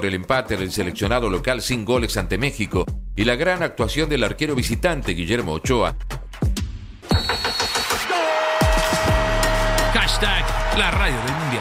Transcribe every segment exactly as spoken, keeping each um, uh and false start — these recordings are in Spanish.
por el empate del seleccionado local sin goles ante México y la gran actuación del arquero visitante Guillermo Ochoa. Hashtag la radio del mundial.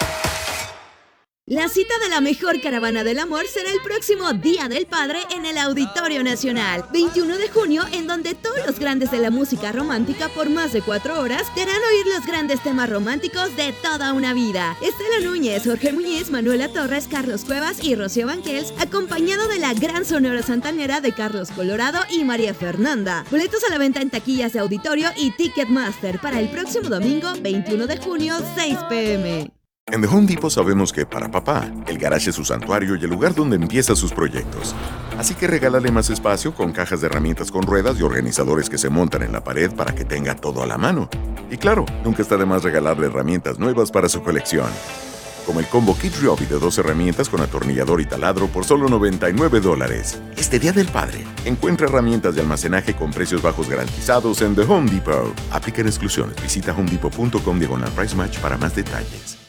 La cita de la mejor caravana del amor será el próximo Día del Padre en el Auditorio Nacional, veintiuno de junio, en donde todos los grandes de la música romántica por más de cuatro horas te harán oír los grandes temas románticos de toda una vida. Estela Núñez, Jorge Muñiz, Manuela Torres, Carlos Cuevas y Rocío Banquels, acompañado de la gran Sonora Santanera de Carlos Colorado y María Fernanda. Boletos a la venta en taquillas de auditorio y Ticketmaster para el próximo domingo, veintiuno de junio, seis pe eme. En The Home Depot sabemos que para papá, el garage es su santuario y el lugar donde empieza sus proyectos. Así que regálale más espacio con cajas de herramientas con ruedas y organizadores que se montan en la pared para que tenga todo a la mano. Y claro, nunca está de más regalarle herramientas nuevas para su colección. Como el combo Kid Ryobi de dos herramientas con atornillador y taladro por solo noventa y nueve dólares. Este Día del Padre, encuentra herramientas de almacenaje con precios bajos garantizados en The Home Depot. Aplican exclusiones. Visita homedepot punto com diagonal price match para más detalles.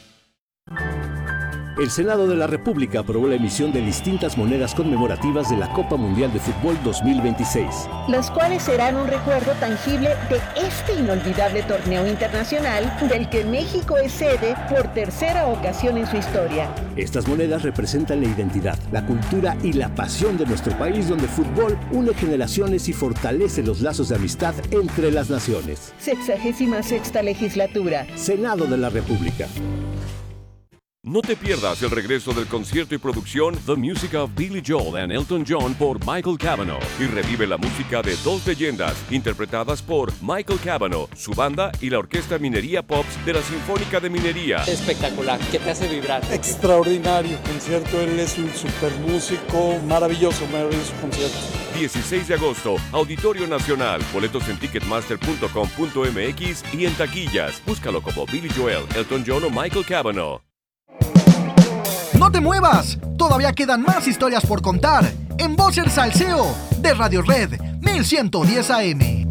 El Senado de la República aprobó la emisión de distintas monedas conmemorativas de la Copa Mundial de Fútbol dos mil veintiséis. Los cuales serán un recuerdo tangible de este inolvidable torneo internacional del que México es sede por tercera ocasión en su historia. Estas monedas representan la identidad, la cultura y la pasión de nuestro país, donde el fútbol une generaciones y fortalece los lazos de amistad entre las naciones. Sexagésima sexta legislatura. Senado de la República. No te pierdas el regreso del concierto y producción The Music of Billy Joel and Elton John por Michael Cavanaugh y revive la música de dos leyendas interpretadas por Michael Cavanaugh, su banda y la Orquesta Minería Pops de la Sinfónica de Minería. Espectacular, que te hace vibrar. Extraordinario concierto, él es un super músico, maravilloso, maravilloso concierto. dieciséis de agosto, Auditorio Nacional, boletos en ticketmaster punto com punto eme equis y en taquillas. Búscalo como Billy Joel, Elton John o Michael Cavanaugh. ¡No te muevas! Todavía quedan más historias por contar en Voz el Salseo de Radio Red mil ciento diez A M.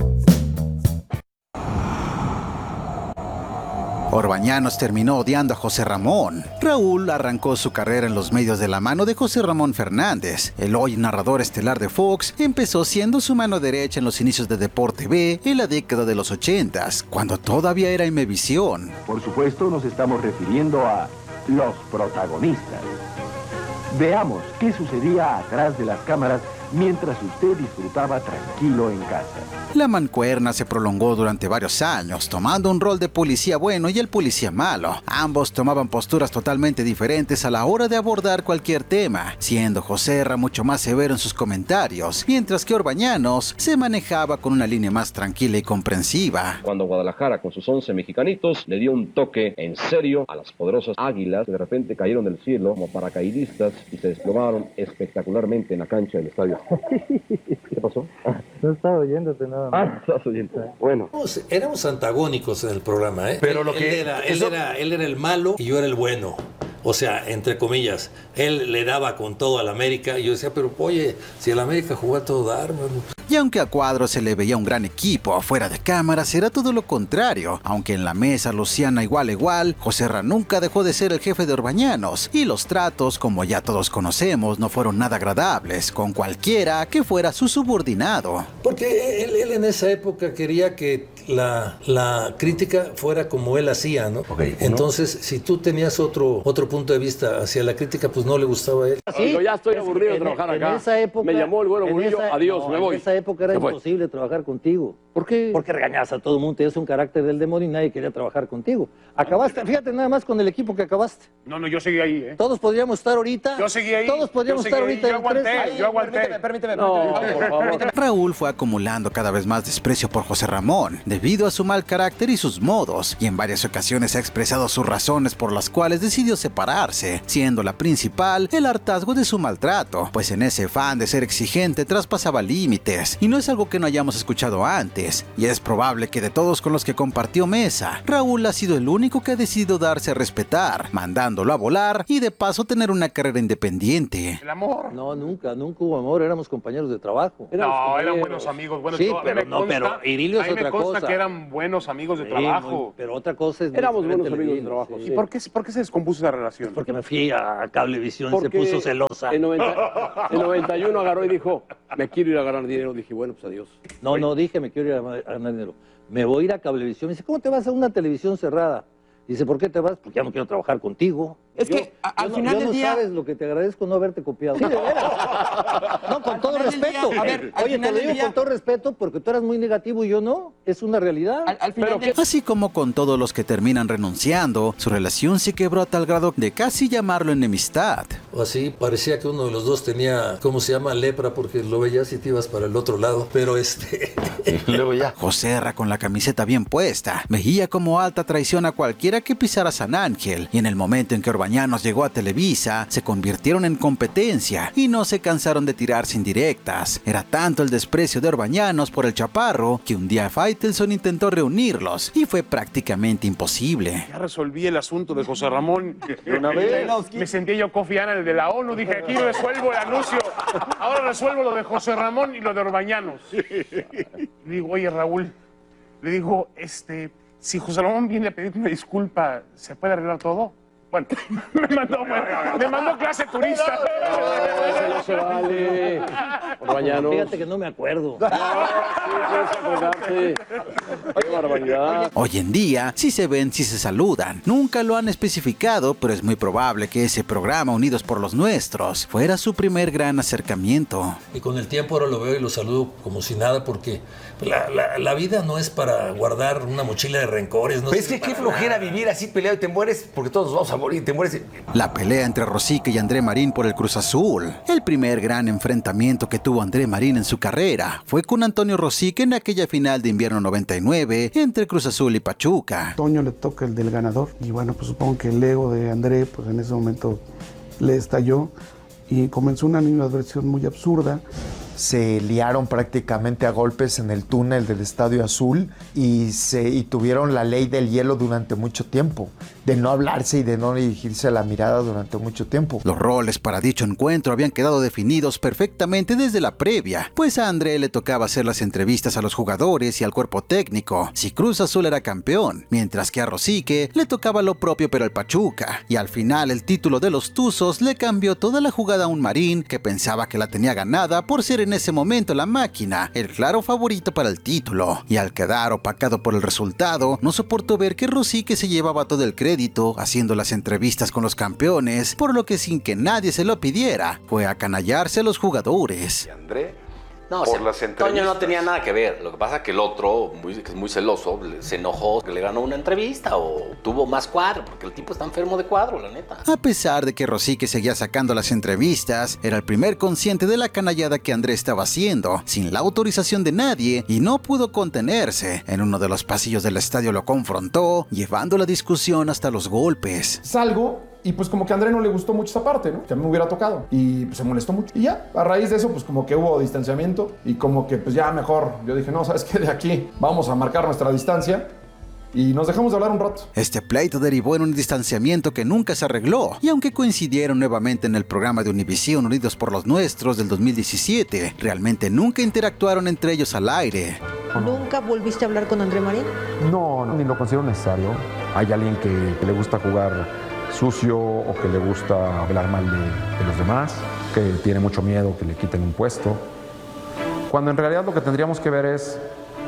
Orbañanos terminó odiando a José Ramón. Raúl arrancó su carrera en los medios de la mano de José Ramón Fernández. El hoy narrador estelar de Fox empezó siendo su mano derecha en los inicios de Deporte B en la década de los ochentas, cuando todavía era Imevisión. Por supuesto, nos estamos refiriendo a los protagonistas. Veamos qué sucedía atrás de las cámaras mientras usted disfrutaba tranquilo en casa. La mancuerna se prolongó durante varios años, tomando un rol de policía bueno y el policía malo. Ambos tomaban posturas totalmente diferentes a la hora de abordar cualquier tema, siendo Joserra mucho más severo en sus comentarios, mientras que Orbañanos se manejaba con una línea más tranquila y comprensiva. Cuando Guadalajara, con sus once mexicanitos, le dio un toque en serio a las poderosas Águilas, que de repente cayeron del cielo como paracaidistas y se desplomaron espectacularmente en la cancha del estadio. ¿Qué pasó? No estaba oyéndote nada más. Ah, estás oyendo. Bueno. Éramos, éramos antagónicos en el programa, ¿eh? Pero lo él, que... Él era, eso... él, era, él era el malo y yo era el bueno. O sea, entre comillas, él le daba con todo al América y yo decía, pero oye, si el América jugó a todo dar, mano. Y aunque a Cuadro se le veía un gran equipo afuera de cámaras, era todo lo contrario. Aunque en la mesa Luciana igual a igual, Joserra nunca dejó de ser el jefe de Orbañanos. Y los tratos, como ya todos conocemos, no fueron nada agradables con cualquiera que fuera su subordinado. Porque él, él en esa época quería que la, la crítica fuera como él hacía, ¿no? Okay, Entonces, ¿no? Si tú tenías otro, otro punto de vista hacia la crítica, pues no le gustaba a él. ¿Sí? Yo ya estoy aburrido de trabajar en, acá. En esa época, me llamó el Güero Murillo, esa, adiós, no, me voy. En esa época era imposible trabajar contigo. ¿Por qué? Porque regañabas a todo el mundo, tenías un carácter del demonio y nadie quería trabajar contigo. Acabaste, fíjate nada más con el equipo que acabaste. No, no, yo seguí ahí, ¿eh? Todos podríamos estar ahorita. Yo seguí ahí. Todos podríamos estar ahí, ahorita. Yo aguanté, tres... yo aguanté. Permíteme, permíteme. No, permíteme. por favor. Raúl fue acumulando cada vez más desprecio por José Ramón, debido a su mal carácter y sus modos, y en varias ocasiones ha expresado sus razones por las cuales decidió separarse, siendo la principal el hartazgo de su maltrato, pues en ese afán de ser exigente traspasaba límites, nombres, y no es algo que no hayamos escuchado antes, y es probable que de todos con los que compartió mesa, Raúl ha sido el único que ha decidido darse a respetar, mandándolo a volar y de paso tener una carrera independiente. El amor. No, nunca, nunca hubo amor, éramos compañeros de trabajo. Éramos no, compañeros. Eran buenos amigos. Buenos sí, todo. pero, me no, consta, pero Irilio es a mí otra me consta cosa. que eran buenos amigos de Sí, trabajo. muy, pero otra cosa es... Éramos buenos amigos de Irilio, trabajo. sí. ¿Y por qué, por qué se descompuso esa relación? Porque me fui a Cablevisión y se Porque puso celosa. En, noventa, en noventa y uno agarró y dijo, me quiero ir a ganar dinero. Dije, bueno, pues adiós. No, no, dije, me quiero ir a ganar dinero. Me voy a ir a Cablevisión. Me dice, ¿cómo te vas a una televisión cerrada? Dice, ¿por qué te vas? Porque ya no quiero trabajar contigo. Es yo, que a, al yo final no, del no día... sabes lo que te agradezco no haberte copiado. Sí, de veras. No, con todo respeto. Día, a ver, Oye, te lo digo día... con todo respeto porque tú eras muy negativo y yo no. Es una realidad. Al, al final Pero, de... Así como con todos los que terminan renunciando, su relación se quebró a tal grado de casi llamarlo enemistad. O así, parecía que uno de los dos tenía, ¿cómo se llama? Lepra, porque lo veías y te ibas para el otro lado. Pero este... Luego ya. Joserra, con la camiseta bien puesta, veía como alta traición a cualquiera que pisara San Ángel, y en el momento en que Orbañanos llegó a Televisa, se convirtieron en competencia y no se cansaron de tirarse indirectas. Era tanto el desprecio de Orbañanos por el Chaparro que un día Faitelson intentó reunirlos y fue prácticamente imposible. Ya resolví el asunto de José Ramón. Una vez. Me sentí yo Kofi Annan, el de la ONU. Dije, aquí resuelvo el anuncio. Ahora resuelvo lo de José Ramón y lo de Orbañanos. Le digo, oye, Raúl, le digo, este, si José Ramón viene a pedirte una disculpa, ¿se puede arreglar todo? Bueno, me mandó, me mandó clase turista. No, eso no se vale. Orbañanos. Fíjate que no me acuerdo. Qué barbaridad. Hoy en día, sí se ven, sí se saludan. Nunca lo han especificado, pero es muy probable que ese programa Unidos por los Nuestros fuera su primer gran acercamiento. Y con el tiempo ahora lo veo y lo saludo como si nada, porque la, la, la vida no es para guardar una mochila de rencores. No es que qué flojera nada. Vivir así peleado y te mueres porque todos nos vamos a morir, te mueres. La pelea entre Rosique y André Marín por el Cruz Azul. El primer gran enfrentamiento que tuvo André Marín en su carrera fue con Antonio Rosique en aquella final de invierno noventa y nueve entre Cruz Azul y Pachuca. Toño le toca el del ganador y bueno, pues supongo que el ego de André pues en ese momento le estalló y comenzó una animadversión muy absurda. Se liaron prácticamente a golpes en el túnel del Estadio Azul y, se, y tuvieron la ley del hielo durante mucho tiempo, de no hablarse y de no dirigirse la mirada durante mucho tiempo. Los roles para dicho encuentro habían quedado definidos perfectamente desde la previa, pues a André le tocaba hacer las entrevistas a los jugadores y al cuerpo técnico si Cruz Azul era campeón, mientras que a Rosique le tocaba lo propio pero al Pachuca, y al final el título de los Tuzos le cambió toda la jugada a un Marín que pensaba que la tenía ganada por ser en ese momento la máquina, el claro favorito para el título, y al quedar opacado por el resultado, no soportó ver que Rosique se llevaba todo el crédito haciendo las entrevistas con los campeones, por lo que sin que nadie se lo pidiera, fue a acanallarse a los jugadores. ¿Y André? No, por o sea, las entrevistas. Toño no tenía nada que ver. Lo que pasa es que el otro, muy, que es muy celoso, se enojó que le ganó una entrevista o tuvo más cuadro, porque el tipo está enfermo de cuadro, la neta. A pesar de que Rosique seguía sacando las entrevistas, era el primer consciente de la canallada que André estaba haciendo, sin la autorización de nadie, y no pudo contenerse. En uno de los pasillos del estadio lo confrontó, llevando la discusión hasta los golpes. Salgo y pues como que a André no le gustó mucho esa parte, ¿no? Que a mí me hubiera tocado. Y pues se molestó mucho. Y ya, a raíz de eso, pues como que hubo distanciamiento. Y como que pues ya mejor, yo dije, no, ¿sabes qué? De aquí vamos a marcar nuestra distancia. Y nos dejamos de hablar un rato. Este pleito derivó en un distanciamiento que nunca se arregló. Y aunque coincidieron nuevamente en el programa de Univisión Unidos por los Nuestros del dos mil diecisiete, realmente nunca interactuaron entre ellos al aire. ¿Nunca volviste a hablar con André Marín? No, ni lo considero necesario. Hay alguien que, que le gusta jugar sucio o que le gusta hablar mal de, de los demás, que tiene mucho miedo que le quiten un puesto, cuando en realidad lo que tendríamos que ver es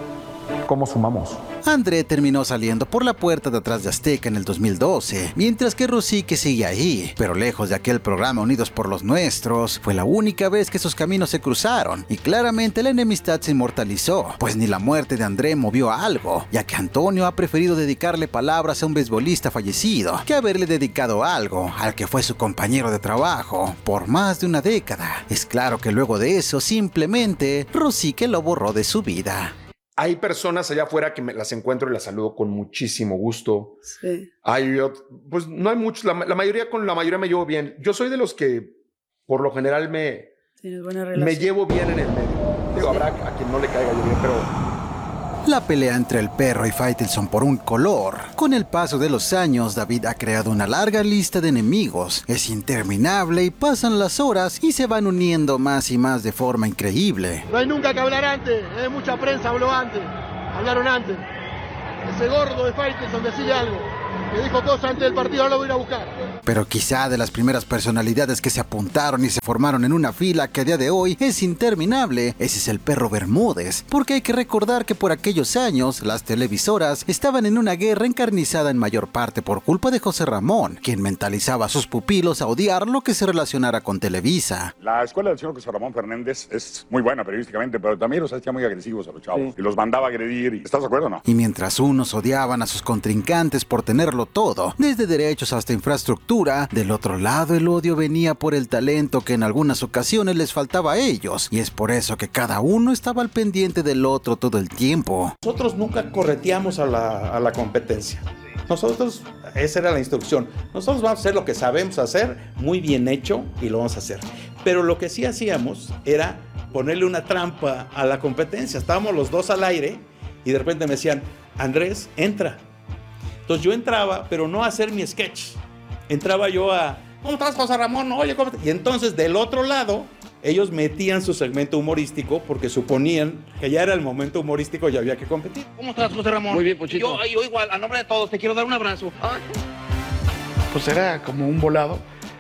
cómo sumamos. André terminó saliendo por la puerta de atrás de Azteca en el dos mil doce, mientras que Rosique sigue ahí, pero lejos de aquel programa Unidos por los Nuestros, fue la única vez que sus caminos se cruzaron, y claramente la enemistad se inmortalizó, pues ni la muerte de André movió a algo, ya que Antonio ha preferido dedicarle palabras a un beisbolista fallecido, que haberle dedicado algo al que fue su compañero de trabajo por más de una década. Es claro que luego de eso, simplemente, Rosique lo borró de su vida. Hay personas allá afuera que me las encuentro y las saludo con muchísimo gusto. Sí. Hay, pues no hay muchos, la, la mayoría con la mayoría me llevo bien. Yo soy de los que por lo general me, Tienes buena relación. me llevo bien en el medio. Digo, habrá a quien no le caiga yo bien, pero... La pelea entre el perro y Faitelson por un color. Con el paso de los años, David ha creado una larga lista de enemigos. Es interminable y pasan las horas y se van uniendo más y más de forma increíble. No hay nunca que hablar antes, ¿eh? Mucha prensa habló antes, hablaron antes. Ese gordo de Faitelson, decirle algo. Me dijo cosas antes del partido, ahora lo voy a ir a buscar. Pero quizá de las primeras personalidades que se apuntaron y se formaron en una fila que a día de hoy es interminable, ese es el Perro Bermúdez. Porque hay que recordar que por aquellos años las televisoras estaban en una guerra encarnizada en mayor parte por culpa de José Ramón, quien mentalizaba a sus pupilos a odiar lo que se relacionara con Televisa. La escuela del señor José Ramón Fernández es muy buena periodísticamente, pero también los hacía muy agresivos a los chavos. Sí. Y los mandaba a agredir. Y, ¿estás de acuerdo o no? Y mientras unos odiaban a sus contrincantes por tenerlo todo, desde derechos hasta infraestructura, del otro lado el odio venía por el talento que en algunas ocasiones les faltaba a ellos, y es por eso que cada uno estaba al pendiente del otro todo el tiempo. Nosotros nunca correteamos a la, a la competencia. Nosotros, esa era la instrucción, nosotros vamos a hacer lo que sabemos hacer, muy bien hecho, y lo vamos a hacer. Pero lo que sí hacíamos era ponerle una trampa a la competencia. Estábamos los dos al aire y de repente me decían, Andrés, entra. Entonces yo entraba, pero no a hacer mi sketch. Entraba yo a, ¿cómo estás, José Ramón? Oye, ¿cómo estás? Y entonces del otro lado, ellos metían su segmento humorístico porque suponían que ya era el momento humorístico y había que competir. ¿Cómo estás, José Ramón? Muy bien, Pochito. Yo, yo igual, a nombre de todos, te quiero dar un abrazo. Ay. Pues era como un volado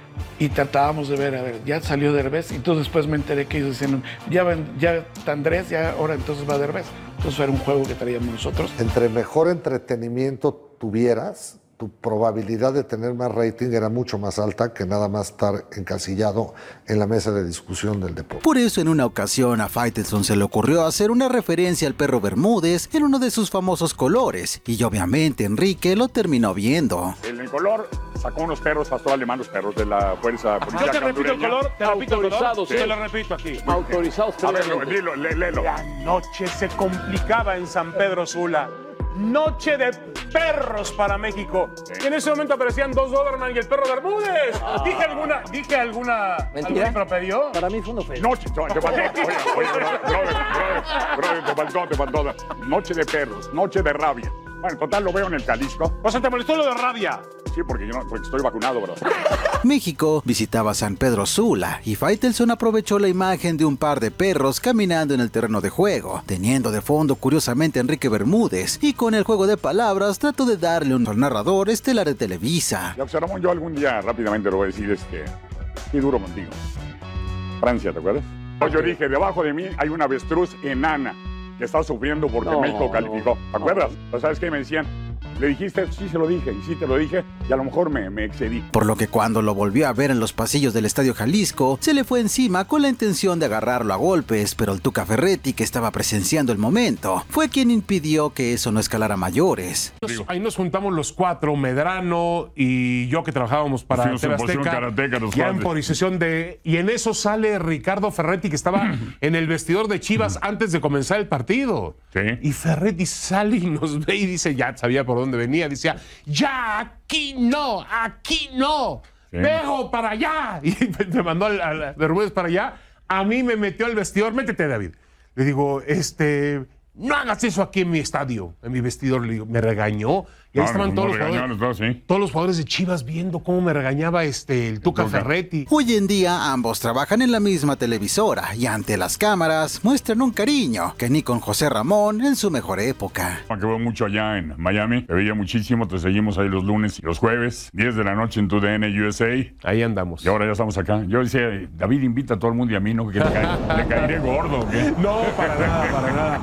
y tratábamos de ver, a ver, ya salió Derbez y entonces después me enteré que ellos decían, ya, ven, ya está Andrés, ya ahora entonces va Derbez. Entonces era un juego que traíamos nosotros. Entre mejor entretenimiento tuvieras, tu probabilidad de tener más rating era mucho más alta que nada más estar encasillado en la mesa de discusión del deporte. Por eso en una ocasión a Faitelson se le ocurrió hacer una referencia al Perro Bermúdez en uno de sus famosos colores, y obviamente Enrique lo terminó viendo. En el color sacó unos perros, pastor alemán, los perros de la fuerza policial. Yo te repito el color, te repito el color, sí. Te lo repito aquí. Autorizados. A ver, léelo, léelo. La noche se complicaba en San Pedro Sula. Noche de perros para México. Sí. Y en ese momento aparecían dos Doberman y el Perro Bermúdez. Ah. Dije alguna, dije alguna, ¿mentira? ¿algún improperio? Para mí fue una ofensa. Noche, te faltó, oye, oye, brother, brother, brother, te faltó, te faltó. Noche de perros, noche de rabia. Bueno, total, lo veo en el Jalisco. O sea, ¿te molestó lo de rabia? Sí, porque yo no, porque estoy vacunado, bro. México visitaba San Pedro Sula y Faitelson aprovechó la imagen de un par de perros caminando en el terreno de juego, teniendo de fondo curiosamente a Enrique Bermúdez, y con el juego de palabras trató de darle un narrador estelar de Televisa. Y José Ramón, yo algún día rápidamente lo voy a decir, es que qué duro contigo. Francia, ¿te acuerdas? Okay. Yo dije, debajo de mí hay una avestruz enana que está sufriendo porque no, México calificó. ¿Te acuerdas? No. ¿Sabes qué me decían? Le dijiste, sí se lo dije, y sí te lo dije, y a lo mejor me, me excedí. Por lo que cuando lo volvió a ver en los pasillos del Estadio Jalisco, se le fue encima con la intención de agarrarlo a golpes, pero el Tuca Ferretti, que estaba presenciando el momento, fue quien impidió que eso no escalara a mayores. Ahí nos juntamos los cuatro, Medrano y yo, que trabajábamos para T V Azteca, ya en posición de... Y en eso sale Ricardo Ferretti, que estaba en el vestidor de Chivas antes de comenzar el partido. Sí. Y Ferretti sale y nos ve y dice, ya sabía por dónde venía, decía, ya, aquí no, aquí no, sí. Dejo para allá. Y me mandó al, al Bermúdez para allá. A mí me metió al vestidor, métete, David. Le digo, este, no hagas eso aquí en mi estadio, en mi vestidor. Le digo, me regañó. Y ahí no, estaban todos, los jugadores, dos, ¿sí? todos los jugadores de Chivas viendo cómo me regañaba este, el Tuca Ferretti. Hoy en día ambos trabajan en la misma televisora y ante las cámaras muestran un cariño que ni con José Ramón en su mejor época. Que veo mucho allá en Miami, te veía muchísimo, te seguimos ahí los lunes y los jueves, diez de la noche en tu D N U S A. Ahí andamos. Y ahora ya estamos acá. Yo decía, David invita a todo el mundo y a mí, ¿no? Que le, cae, le caeré gordo, ¿qué? No, para nada, para nada.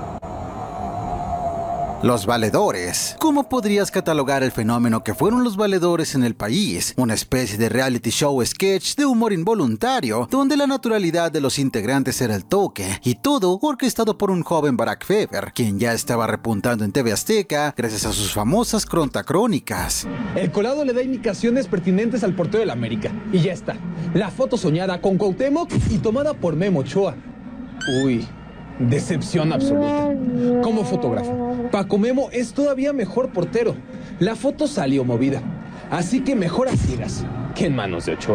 Los valedores. ¿Cómo podrías catalogar el fenómeno que fueron los valedores en el país? Una especie de reality show sketch de humor involuntario, donde la naturalidad de los integrantes era el toque, y todo orquestado por un joven Barack Feber, quien ya estaba repuntando en T V Azteca gracias a sus famosas crontacrónicas. El colado le da indicaciones pertinentes al portero del América, y ya está. La foto soñada con Cuauhtémoc y tomada por Memo Ochoa. Uy... decepción absoluta. Como fotógrafo, Paco Memo es todavía mejor portero. La foto salió movida, así que mejor a ciegas que en manos de Ochoa.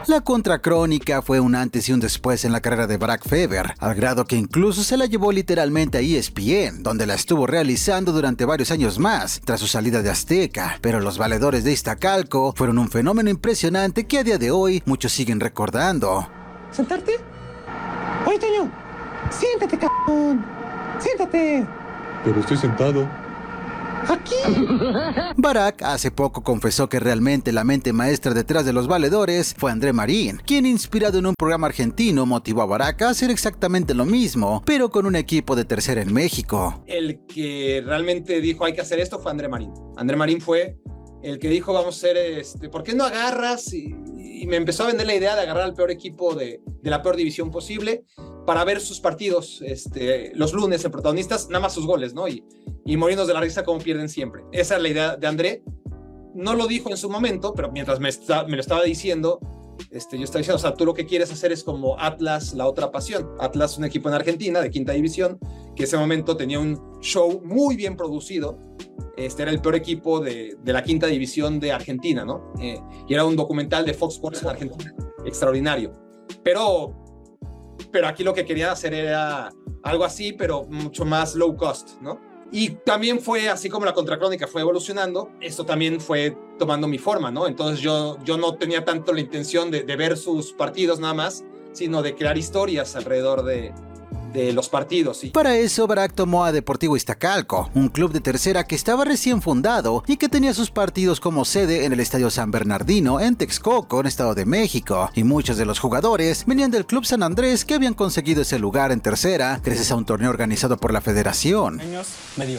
La contracrónica fue un antes y un después en la carrera de Barack Feber, al grado que incluso se la llevó literalmente a E S P N, donde la estuvo realizando durante varios años más, tras su salida de Azteca. Pero los valedores de Iztacalco fueron un fenómeno impresionante que a día de hoy muchos siguen recordando. ¿Sentarte? Oye, Toño, siéntate, cabrón. Siéntate. Pero estoy sentado. Aquí. Barack hace poco confesó que realmente la mente maestra detrás de los valedores fue André Marín, quien, inspirado en un programa argentino, motivó a Barack a hacer exactamente lo mismo, pero con un equipo de tercera en México. El que realmente dijo hay que hacer esto fue André Marín. André Marín fue el que dijo vamos a hacer, este, ¿por qué no agarras? Y, y me empezó a vender la idea de agarrar al peor equipo de, de la peor división posible para ver sus partidos este, los lunes en Protagonistas, nada más sus goles, ¿no? Y, y morirnos de la risa como pierden siempre. Esa es la idea de André. No lo dijo en su momento, pero mientras me, está, me lo estaba diciendo, este, yo estaba diciendo, o sea, tú lo que quieres hacer es como Atlas, la otra pasión. Atlas, un equipo en Argentina de quinta división, que en ese momento tenía un show muy bien producido. Este era el peor equipo de, de la quinta división de Argentina, ¿no? Eh, y era un documental de Fox Sports en Argentina, extraordinario. Pero, pero aquí lo que quería hacer era algo así, pero mucho más low cost, ¿no? Y también fue, así como la contracrónica fue evolucionando, esto también fue tomando mi forma, ¿no? Entonces yo, yo no tenía tanto la intención de, de ver sus partidos nada más, sino de crear historias alrededor de, de los partidos. ¿Sí? Para eso, Barack tomó a Deportivo Iztacalco, un club de tercera que estaba recién fundado y que tenía sus partidos como sede en el Estadio San Bernardino en Texcoco, en Estado de México, y muchos de los jugadores venían del Club San Andrés, que habían conseguido ese lugar en tercera gracias a un torneo organizado por la federación. Años, medio.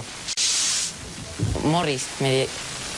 Morris, medio.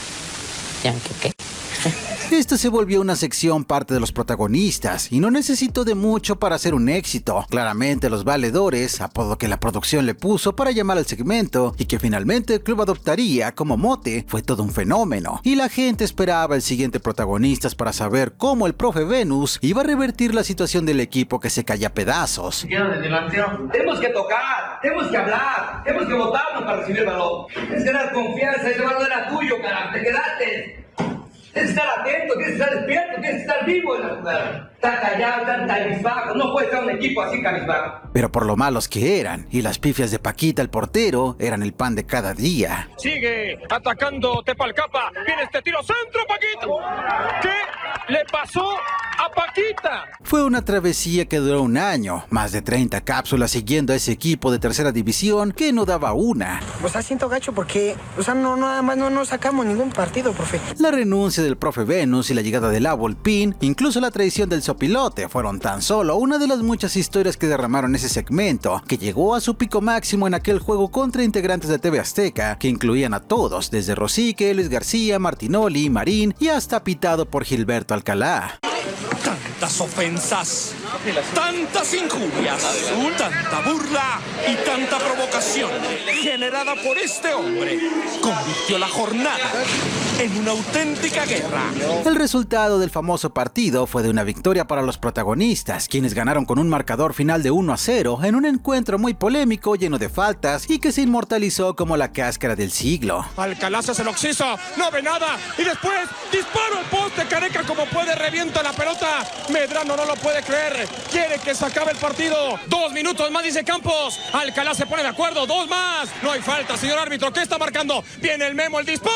Yankee, ¿qué? Esto se volvió una sección parte de los protagonistas y no necesitó de mucho para ser un éxito. Claramente los valedores, apodo que la producción le puso para llamar al segmento y que finalmente el club adoptaría como mote, fue todo un fenómeno. Y la gente esperaba el siguiente protagonistas para saber cómo el profe Venus iba a revertir la situación del equipo que se caía a pedazos. Tenemos que tocar, tenemos que hablar, tenemos que votarnos para recibir el balón. Tienes que dar confianza, ese balón era tuyo, carajo, te quedaste. Tienes que estar atento, tienes que estar despierto, tienes que estar vivo en la jugada. Está callado, está cabizbajo, no puede estar un equipo así cabizbajo. Pero por lo malos que eran, y las pifias de Paquita el portero, eran el pan de cada día. Sigue atacando Tepalcapa, viene este tiro centro, Paquita. ¿Qué le pasó a Paquita? Fue una travesía que duró un año, más de treinta cápsulas siguiendo a ese equipo de tercera división que no daba una. O sea, siento gacho porque, o sea, no, nada más no, no sacamos ningún partido, profe. La renuncia del profe Venus y la llegada de la Volpín, incluso la traición del Sopilote, fueron tan solo una de las muchas historias que derramaron ese segmento, que llegó a su pico máximo en aquel juego contra integrantes de T V Azteca, que incluían a todos, desde Rosique, Luis García, Martinoli, Marín y hasta pitado por Gilberto Alcalá. Tantas ofensas, tantas injurias, tanta burla y tanta provocación generada por este hombre convirtió la jornada en una auténtica guerra. El resultado del famoso partido fue de una victoria para los protagonistas, quienes ganaron con un marcador final de uno a cero en un encuentro muy polémico, lleno de faltas y que se inmortalizó como la cáscara del siglo. Alcalá se lo oxiso, no ve nada y después disparo al poste, Careca como puede revienta la pelota. Medrano no lo puede creer, quiere que se acabe el partido. Dos minutos más, dice Campos. Alcalá se pone de acuerdo, dos más. No hay falta, señor árbitro, ¿qué está marcando? Viene el Memo, el disparo.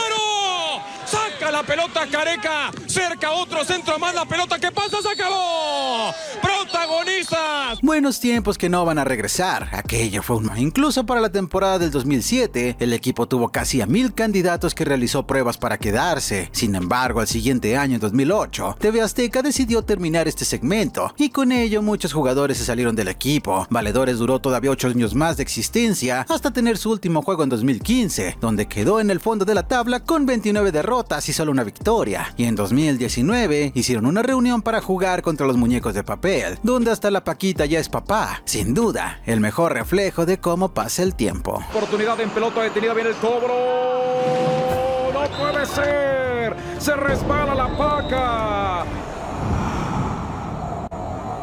Saca la pelota Careca, cerca otro centro más, la pelota, ¿qué pasa? Se acabó. Protagonistas. Buenos tiempos que no van a regresar. Aquello fue un... Incluso para la temporada del dos mil siete, el equipo tuvo casi a mil candidatos que realizó pruebas para quedarse. Sin embargo, al siguiente año, en dos mil ocho, T V Azteca decidió terminar este segmento y con ello muchos jugadores se salieron del equipo. Valedores duró todavía ocho años más de existencia hasta tener su último juego en dos mil quince, donde quedó en el fondo de la tabla con veintinueve derrotas y solo una victoria. Y en dos mil diecinueve hicieron una reunión para jugar contra los muñecos de papel, donde hasta la Paquita ya es papá. Sin duda, el mejor reflejo de cómo pasa el tiempo. Oportunidad en pelota detenida, viene el cobro. ¡No puede ser! Se resbala la Paca.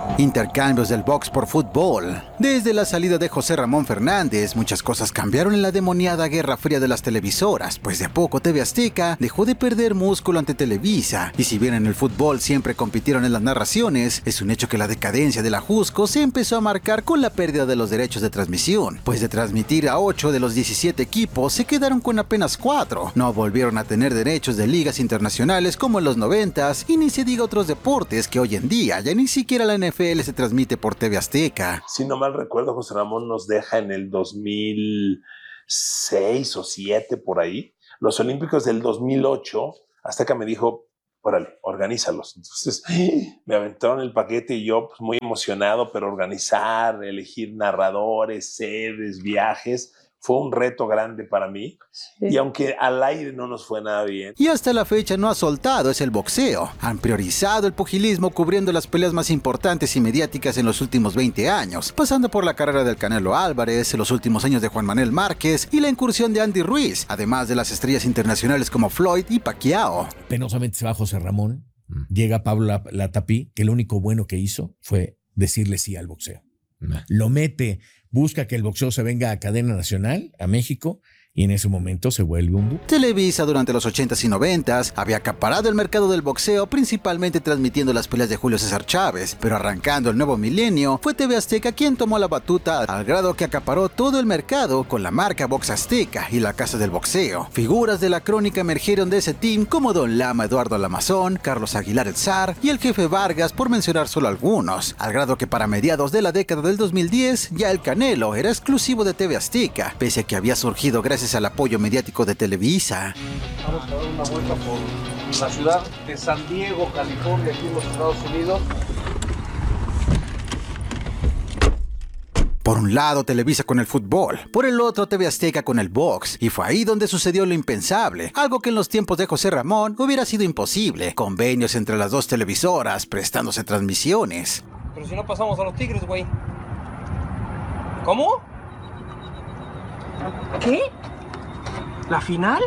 Intercambios del box por fútbol. Desde la salida de José Ramón Fernández, muchas cosas cambiaron en la demoniada guerra fría de las televisoras, pues de a poco T V Azteca dejó de perder músculo ante Televisa, y si bien en el fútbol siempre compitieron en las narraciones, es un hecho que la decadencia de la Jusco se empezó a marcar con la pérdida de los derechos de transmisión, pues de transmitir a ocho de los diecisiete equipos se quedaron con apenas cuatro. No volvieron a tener derechos de ligas internacionales como en los noventas, y ni se diga otros deportes que hoy en día ya ni siquiera la N F L se transmite por T V Azteca. Si no mal recuerdo, José Ramón nos deja en el dos mil seis o siete por ahí. Los Olímpicos del dos mil ocho, Azteca me dijo, órale, organízalos. Entonces me aventaron el paquete y yo pues, muy emocionado, pero organizar, elegir narradores, sedes, viajes, fue un reto grande para mí. Sí. Y aunque al aire no nos fue nada bien. Y hasta la fecha no ha soltado es el boxeo. Han priorizado el pugilismo cubriendo las peleas más importantes y mediáticas en los últimos veinte años, pasando por la carrera del Canelo Álvarez, los últimos años de Juan Manuel Márquez y la incursión de Andy Ruiz, además de las estrellas internacionales como Floyd y Pacquiao. Penosamente se va José Ramón, mm. llega Pablo Latapí, que lo único bueno que hizo fue decirle sí al boxeo. Mm. Lo mete, busca que el boxeo se venga a cadena nacional, a México, y en ese momento se vuelve un boom. Televisa durante los ochentas y noventas había acaparado el mercado del boxeo, principalmente transmitiendo las peleas de Julio César Chávez, pero arrancando el nuevo milenio, fue T V Azteca quien tomó la batuta al grado que acaparó todo el mercado con la marca Box Azteca y la Casa del Boxeo. Figuras de la crónica emergieron de ese team como Don Lama Eduardo Lamazón, Carlos Aguilar el Zar y el Jefe Vargas, por mencionar solo algunos, al grado que para mediados de la década del dos mil diez ya el Canelo era exclusivo de T V Azteca, pese a que había surgido gracias al apoyo mediático de Televisa. Vamos a dar una vuelta por la ciudad de San Diego, California, aquí en los Estados Unidos. Por un lado Televisa con el fútbol, por el otro T V Azteca con el box, y fue ahí donde sucedió lo impensable, algo que en los tiempos de José Ramón hubiera sido imposible, convenios entre las dos televisoras prestándose transmisiones. Pero si no pasamos a los Tigres, güey. ¿Cómo? ¿Qué? ¿La final?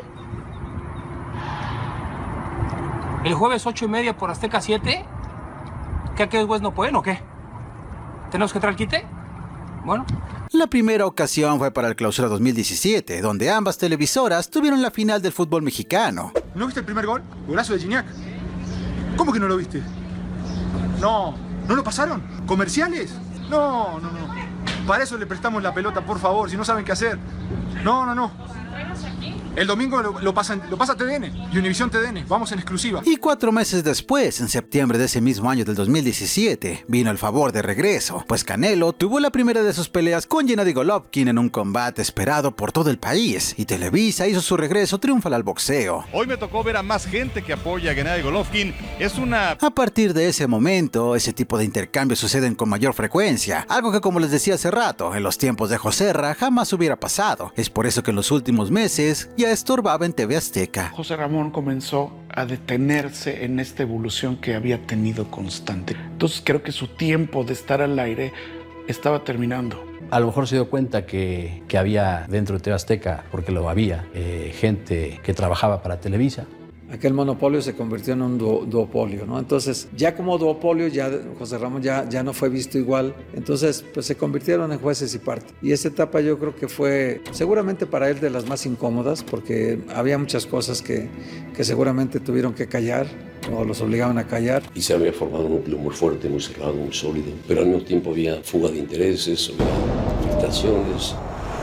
¿El jueves ocho y media por Azteca siete? ¿Qué aquellos güeyes no pueden o qué? ¿Tenemos que entrar al quite? Bueno. La primera ocasión fue para el Clausura dos mil diecisiete, donde ambas televisoras tuvieron la final del fútbol mexicano. ¿No viste el primer gol? Golazo de Gignac. ¿Cómo que no lo viste? No, ¿no lo pasaron? ¿Comerciales? No, no, no. Para eso le prestamos la pelota, por favor, si no saben qué hacer. No, no, no. El domingo lo, lo, pasa, lo pasa T D N y Univisión T D N. Vamos en exclusiva. Y cuatro meses después, en septiembre de ese mismo año del dos mil diecisiete, vino el favor de regreso, pues Canelo tuvo la primera de sus peleas con Gennady Golovkin en un combate esperado por todo el país, y Televisa hizo su regreso triunfal al boxeo. Hoy me tocó ver a más gente que apoya a Gennady Golovkin. Es una... A partir de ese momento, ese tipo de intercambios suceden con mayor frecuencia, algo que, como les decía hace rato, en los tiempos de Joserra jamás hubiera pasado. Es por eso que en los últimos meses ya estorbaba en T V Azteca. José Ramón comenzó a detenerse en esta evolución que había tenido constante. Entonces creo que su tiempo de estar al aire estaba terminando. A lo mejor se dio cuenta que, que había dentro de T V Azteca, porque lo había, eh, gente que trabajaba para Televisa. Aquel monopolio se convirtió en un du duopolio, ¿no? Entonces, ya como duopolio, ya José Ramón ya, ya no fue visto igual. Entonces, pues se convirtieron en jueces y parte. Y esa etapa yo creo que fue seguramente para él de las más incómodas, porque había muchas cosas que, que seguramente tuvieron que callar o los obligaban a callar. Y se había formado un núcleo muy fuerte, muy cerrado, muy sólido. Pero al mismo tiempo había fuga de intereses, había filtraciones.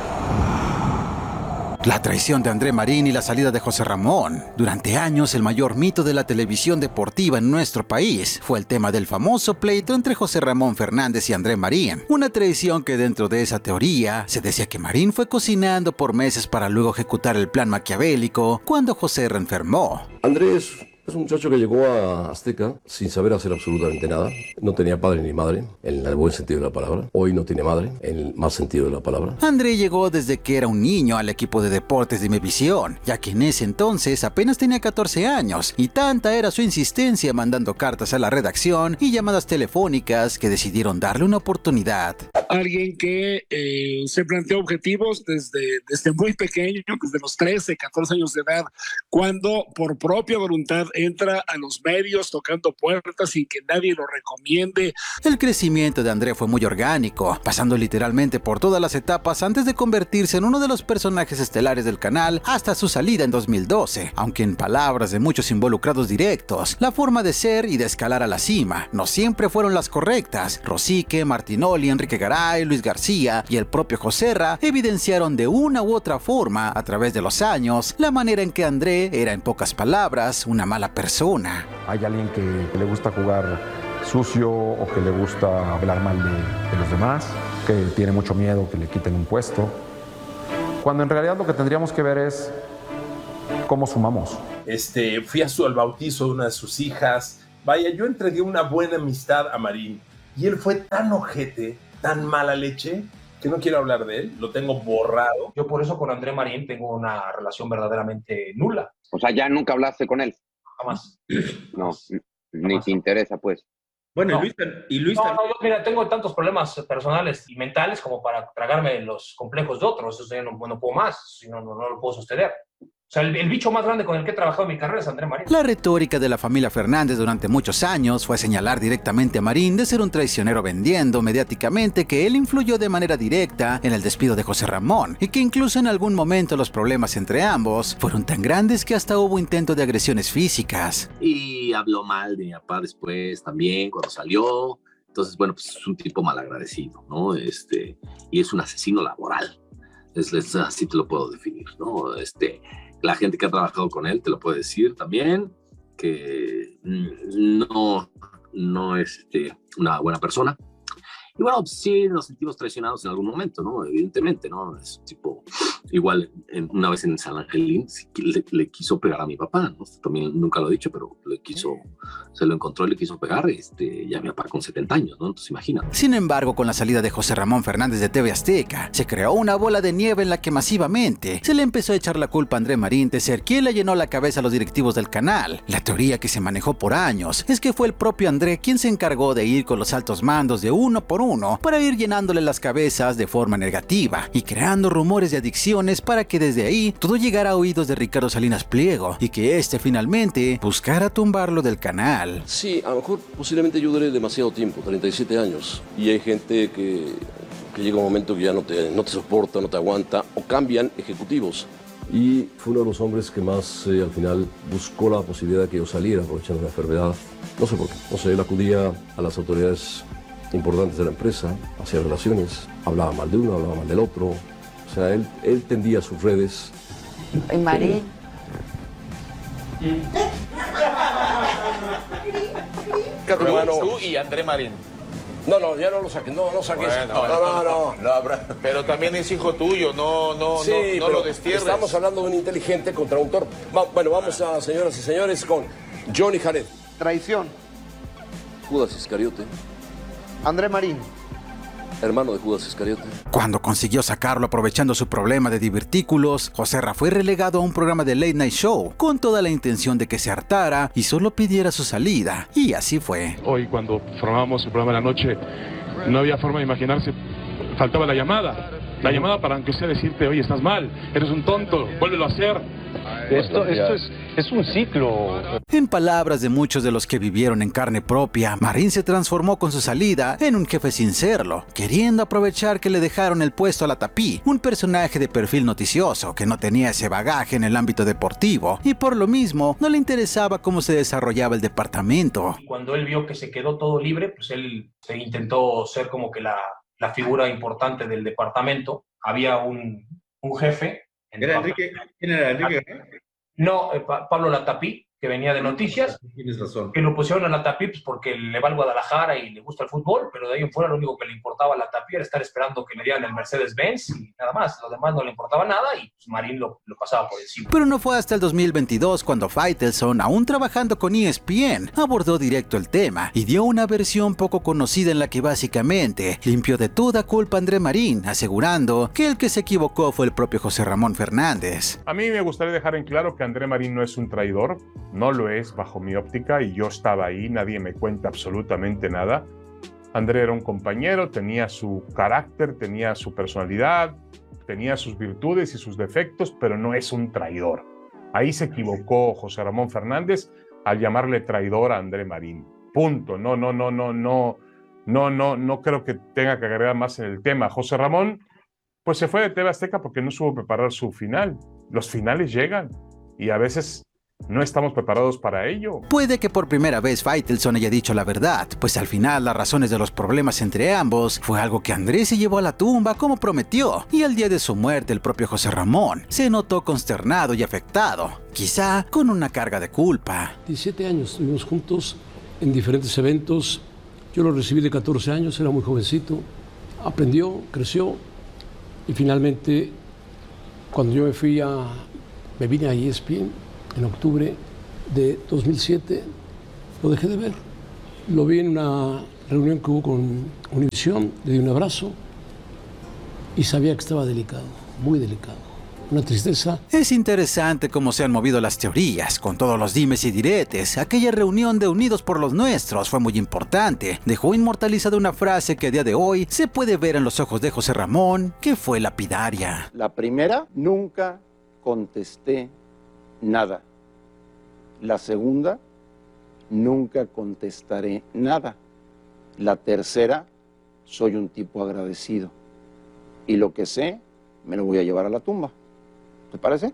La traición de André Marín y la salida de José Ramón. Durante años, el mayor mito de la televisión deportiva en nuestro país fue el tema del famoso pleito entre José Ramón Fernández y André Marín. Una traición que dentro de esa teoría se decía que Marín fue cocinando por meses para luego ejecutar el plan maquiavélico cuando José enfermó. Andrés es un muchacho que llegó a Azteca sin saber hacer absolutamente nada. No tenía padre ni madre, en el buen sentido de la palabra. Hoy no tiene madre, en el mal sentido de la palabra. André llegó desde que era un niño al equipo de deportes de Imevisión, ya que en ese entonces apenas tenía catorce años, y tanta era su insistencia mandando cartas a la redacción y llamadas telefónicas que decidieron darle una oportunidad. alguien que eh, se planteó objetivos desde, desde muy pequeño, desde los trece, catorce años de edad, cuando por propia voluntad entra a los medios tocando puertas sin que nadie lo recomiende. El crecimiento de André fue muy orgánico, pasando literalmente por todas las etapas antes de convertirse en uno de los personajes estelares del canal hasta su salida en dos mil doce, aunque en palabras de muchos involucrados directos, la forma de ser y de escalar a la cima no siempre fueron las correctas. Rosique, Martinoli, Enrique Garay, Luis García y el propio Joserra evidenciaron de una u otra forma, a través de los años, la manera en que André era, en pocas palabras, una mala persona. Hay alguien que le gusta jugar sucio o que le gusta hablar mal de, de los demás, que tiene mucho miedo que le quiten un puesto, cuando en realidad lo que tendríamos que ver es cómo sumamos. Este, fui a su, al bautizo de una de sus hijas. Vaya, yo entregué una buena amistad a Marín y él fue tan ojete, tan mala leche, que no quiero hablar de él, lo tengo borrado. Yo por eso con André Marín tengo una relación verdaderamente nula. O sea, ¿ya nunca hablaste con él? Jamás. No, ni te interesa, pues. Bueno, no. y Luis, y Luis no, no, yo, mira, tengo tantos problemas personales y mentales como para tragarme los complejos de otros. Eso yo no, no puedo más, si no, no, no lo puedo sostener. O sea, el, el bicho más grande con el que he trabajado en mi carrera es André Marín. La retórica de la familia Fernández durante muchos años fue señalar directamente a Marín de ser un traicionero, vendiendo mediáticamente que él influyó de manera directa en el despido de José Ramón y que incluso en algún momento los problemas entre ambos fueron tan grandes que hasta hubo intento de agresiones físicas. Y habló mal de mi papá después también cuando salió. Entonces, bueno, pues es un tipo malagradecido, ¿no? Este, y es un asesino laboral. Es, es, así te lo puedo definir, ¿no? Este... La gente que ha trabajado con él te lo puede decir también, que no, no es este, una buena persona. Y bueno, sí nos sentimos traicionados en algún momento, ¿no? Evidentemente, ¿no? Es tipo, igual en, una vez en San Angelín le, le quiso pegar a mi papá, ¿no? También nunca lo he dicho, pero le quiso, se lo encontró y le quiso pegar, este, ya mi papá con setenta años, ¿no? Entonces imagina. Sin embargo, con la salida de José Ramón Fernández de T V Azteca, se creó una bola de nieve en la que masivamente se le empezó a echar la culpa a André Marín de ser quien le llenó la cabeza a los directivos del canal. La teoría que se manejó por años es que fue el propio André quien se encargó de ir con los altos mandos de uno por uno para ir llenándole las cabezas de forma negativa y creando rumores de adicciones para que desde ahí todo llegara a oídos de Ricardo Salinas Pliego y que este finalmente buscara tumbarlo del canal. Sí, a lo mejor posiblemente yo duré demasiado tiempo, treinta y siete años, y hay gente que, que llega un momento que ya no te, no te soporta, no te aguanta, o cambian ejecutivos. Y fue uno de los hombres que más eh, al final buscó la posibilidad de que yo saliera aprovechando la enfermedad. No sé por qué, no sé, él acudía a las autoridades importantes de la empresa, hacía relaciones, hablaba mal de uno, hablaba mal del otro. O sea, él, él tendía sus redes. ¿Y Marín? Tú y André Marín. No, no, ya no lo saques, no, no saques. Bueno, no, no, no, no. no. Pero también es hijo tuyo, no, no, sí, no, no lo destierres. Estamos hablando de un inteligente contra un torpe. Va, bueno, vamos a, señoras y señores, con Johnny Jared. Traición. Judas Iscariote. André Marín. Hermano de Judas Iscariote. Cuando consiguió sacarlo aprovechando su problema de divertículos, Joserra fue relegado a un programa de late night show con toda la intención de que se hartara y solo pidiera su salida. Y así fue. Hoy cuando formábamos el programa de la noche no había forma de imaginarse, faltaba la llamada. La llamada para aunque sea decirte, oye, estás mal, eres un tonto, vuélvelo a hacer. Esto, esto es, es un ciclo. En palabras de muchos de los que vivieron en carne propia, Marín se transformó con su salida en un jefe sin serlo, queriendo aprovechar que le dejaron el puesto a la Tapí, un personaje de perfil noticioso que no tenía ese bagaje en el ámbito deportivo y por lo mismo no le interesaba cómo se desarrollaba el departamento. Cuando él vio que se quedó todo libre, pues él se intentó ser como que la, la figura importante del departamento. Había un, un jefe. ¿Era Enrique? ¿Quién era Enrique? No, eh, pa Pablo Latapí, que venía de Noticias. Tienes razón. Que lo pusieron a Latapí pues, porque le va al Guadalajara y le gusta el fútbol, pero de ahí en fuera lo único que le importaba a Latapí era estar esperando que le dieran el Mercedes-Benz y nada más. Lo demás no le importaba nada y pues, Marín lo, lo pasaba por encima. Pero no fue hasta el dos mil veintidós cuando Faitelson, aún trabajando con E S P N, abordó directo el tema y dio una versión poco conocida en la que básicamente limpió de toda culpa a André Marín, asegurando que el que se equivocó fue el propio José Ramón Fernández. A mí me gustaría dejar en claro que André Marín no es un traidor, no lo es bajo mi óptica y yo estaba ahí, nadie me cuenta absolutamente nada. André era un compañero, tenía su carácter, tenía su personalidad, tenía sus virtudes y sus defectos, pero no es un traidor. Ahí se equivocó José Ramón Fernández al llamarle traidor a André Marín. Punto. No, no, no, no, no, no, no, no creo que tenga que agregar más en el tema. José Ramón, pues se fue de T V Azteca porque no supo preparar su final. Los finales llegan y a veces no estamos preparados para ello. Puede que por primera vez Faitelson haya dicho la verdad, pues al final las razones de los problemas entre ambos fue algo que Andrés se llevó a la tumba como prometió, y el día de su muerte el propio José Ramón se notó consternado y afectado, quizá con una carga de culpa. diecisiete años estuvimos juntos en diferentes eventos, yo lo recibí de catorce años, era muy jovencito, aprendió, creció y finalmente cuando yo me fui a, me vine a E S P N en octubre de dos mil siete, lo dejé de ver. Lo vi en una reunión que hubo con Univisión, le di un abrazo y sabía que estaba delicado, muy delicado. Una tristeza. Es interesante cómo se han movido las teorías, con todos los dimes y diretes. Aquella reunión de Unidos por los Nuestros fue muy importante. Dejó inmortalizada una frase que a día de hoy se puede ver en los ojos de José Ramón, que fue lapidaria. La primera, nunca contesté nada. La segunda, nunca contestaré nada. La tercera, soy un tipo agradecido. Y lo que sé, me lo voy a llevar a la tumba. ¿Te parece?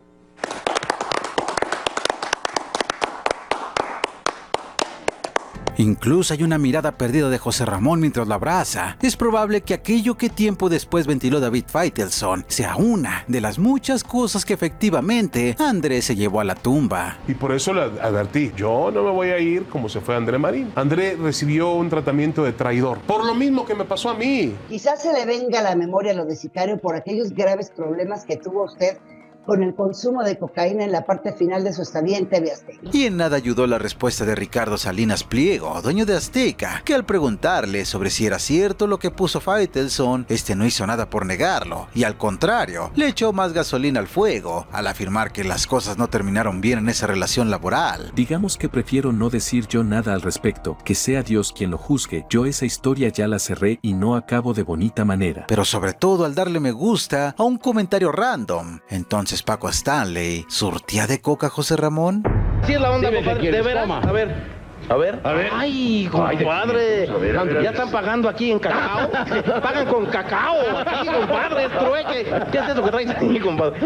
Incluso hay una mirada perdida de José Ramón mientras lo abraza. Es probable que aquello que tiempo después ventiló David Faitelson sea una de las muchas cosas que efectivamente Andrés se llevó a la tumba. Y por eso le advertí, yo no me voy a ir como se fue André Marín. André recibió un tratamiento de traidor, por lo mismo que me pasó a mí. Quizás se le venga a la memoria lo de Sicario por aquellos graves problemas que tuvo usted con el consumo de cocaína en la parte final de su estadía en T V Azteca. Y en nada ayudó la respuesta de Ricardo Salinas Pliego, dueño de Azteca, que al preguntarle sobre si era cierto lo que puso Faitelson, este no hizo nada por negarlo, y al contrario, le echó más gasolina al fuego, al afirmar que las cosas no terminaron bien en esa relación laboral. Digamos que prefiero no decir yo nada al respecto, que sea Dios quien lo juzgue, yo esa historia ya la cerré y no acabo de bonita manera. Pero sobre todo al darle me gusta a un comentario random. Entonces Paco Stanley, ¿surtía de coca José Ramón? Sí es la onda, compadre, de veras, a ver, a ver, a ver. Ay, compadre, a ver, a ver, ya están pagando aquí en cacao, pagan con cacao, aquí, compadre, es trueque. ¿Qué es eso que traes aquí, compadre?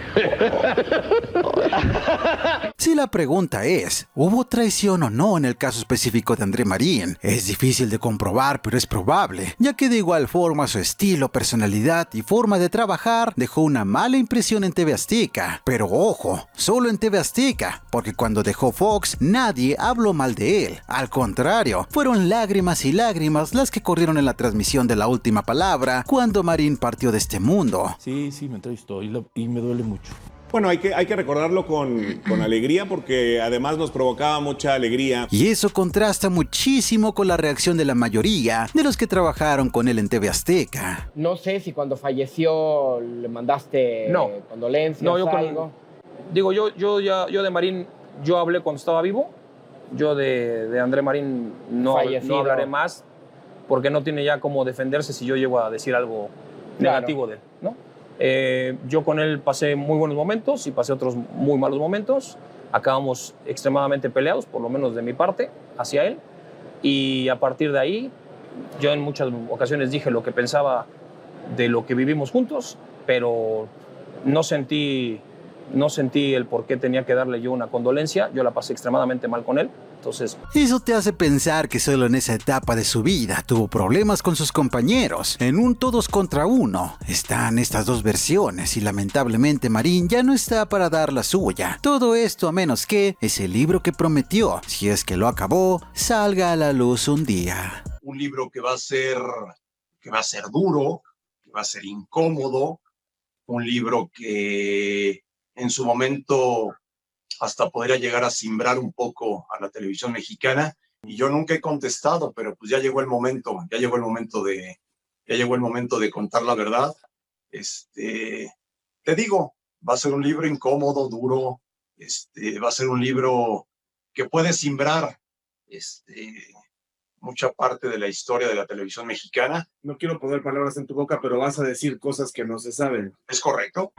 Si la pregunta es, ¿hubo traición o no en el caso específico de André Marín? Es difícil de comprobar, pero es probable, ya que de igual forma su estilo, personalidad y forma de trabajar dejó una mala impresión en T V Azteca. Pero ojo, solo en T V Azteca, porque cuando dejó Fox nadie habló mal de él. Al contrario, fueron lágrimas y lágrimas las que corrieron en la transmisión de La Última Palabra cuando Marín partió de este mundo. Sí, sí, me entrevistó y, lo, y me duele mucho. Bueno, hay que, hay que recordarlo con, con alegría porque además nos provocaba mucha alegría. Y eso contrasta muchísimo con la reacción de la mayoría de los que trabajaron con él en T V Azteca. No sé si cuando falleció le mandaste no. condolencias no, yo algo. Con, digo, yo, yo, ya, yo de Marín, yo hablé cuando estaba vivo. Yo de, de André Marín no, no hablaré más porque no tiene ya cómo defenderse si yo llego a decir algo claro. negativo de él, ¿no? Eh, yo con él pasé muy buenos momentos y pasé otros muy malos momentos. Acabamos extremadamente peleados, por lo menos de mi parte, hacia él. Y a partir de ahí, yo en muchas ocasiones dije lo que pensaba de lo que vivimos juntos, pero no sentí, no sentí el por qué tenía que darle yo una condolencia. Yo la pasé extremadamente mal con él. Entonces, eso te hace pensar que solo en esa etapa de su vida tuvo problemas con sus compañeros. En un todos contra uno están estas dos versiones y lamentablemente Marín ya no está para dar la suya. Todo esto a menos que ese libro que prometió, si es que lo acabó, salga a la luz un día. Un libro que va a ser, que va a ser duro, que va a ser incómodo, un libro que en su momento hasta podría llegar a simbrar un poco a la televisión mexicana. Y yo nunca he contestado, pero pues ya llegó el momento, ya llegó el momento de, ya llegó el momento de contar la verdad. Este, te digo, va a ser un libro incómodo, duro, este, va a ser un libro que puede simbrar este, mucha parte de la historia de la televisión mexicana. No quiero poner palabras en tu boca, pero vas a decir cosas que no se saben. ¿Es correcto?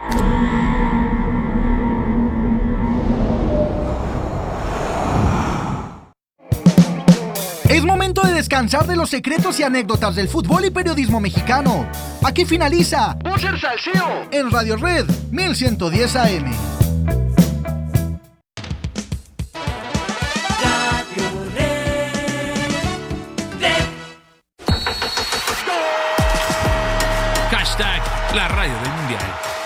Es momento de descansar de los secretos y anécdotas del fútbol y periodismo mexicano. Aquí finaliza Boxer Salseo en Radio Red mil ciento diez A M. Hashtag la radio del mundial.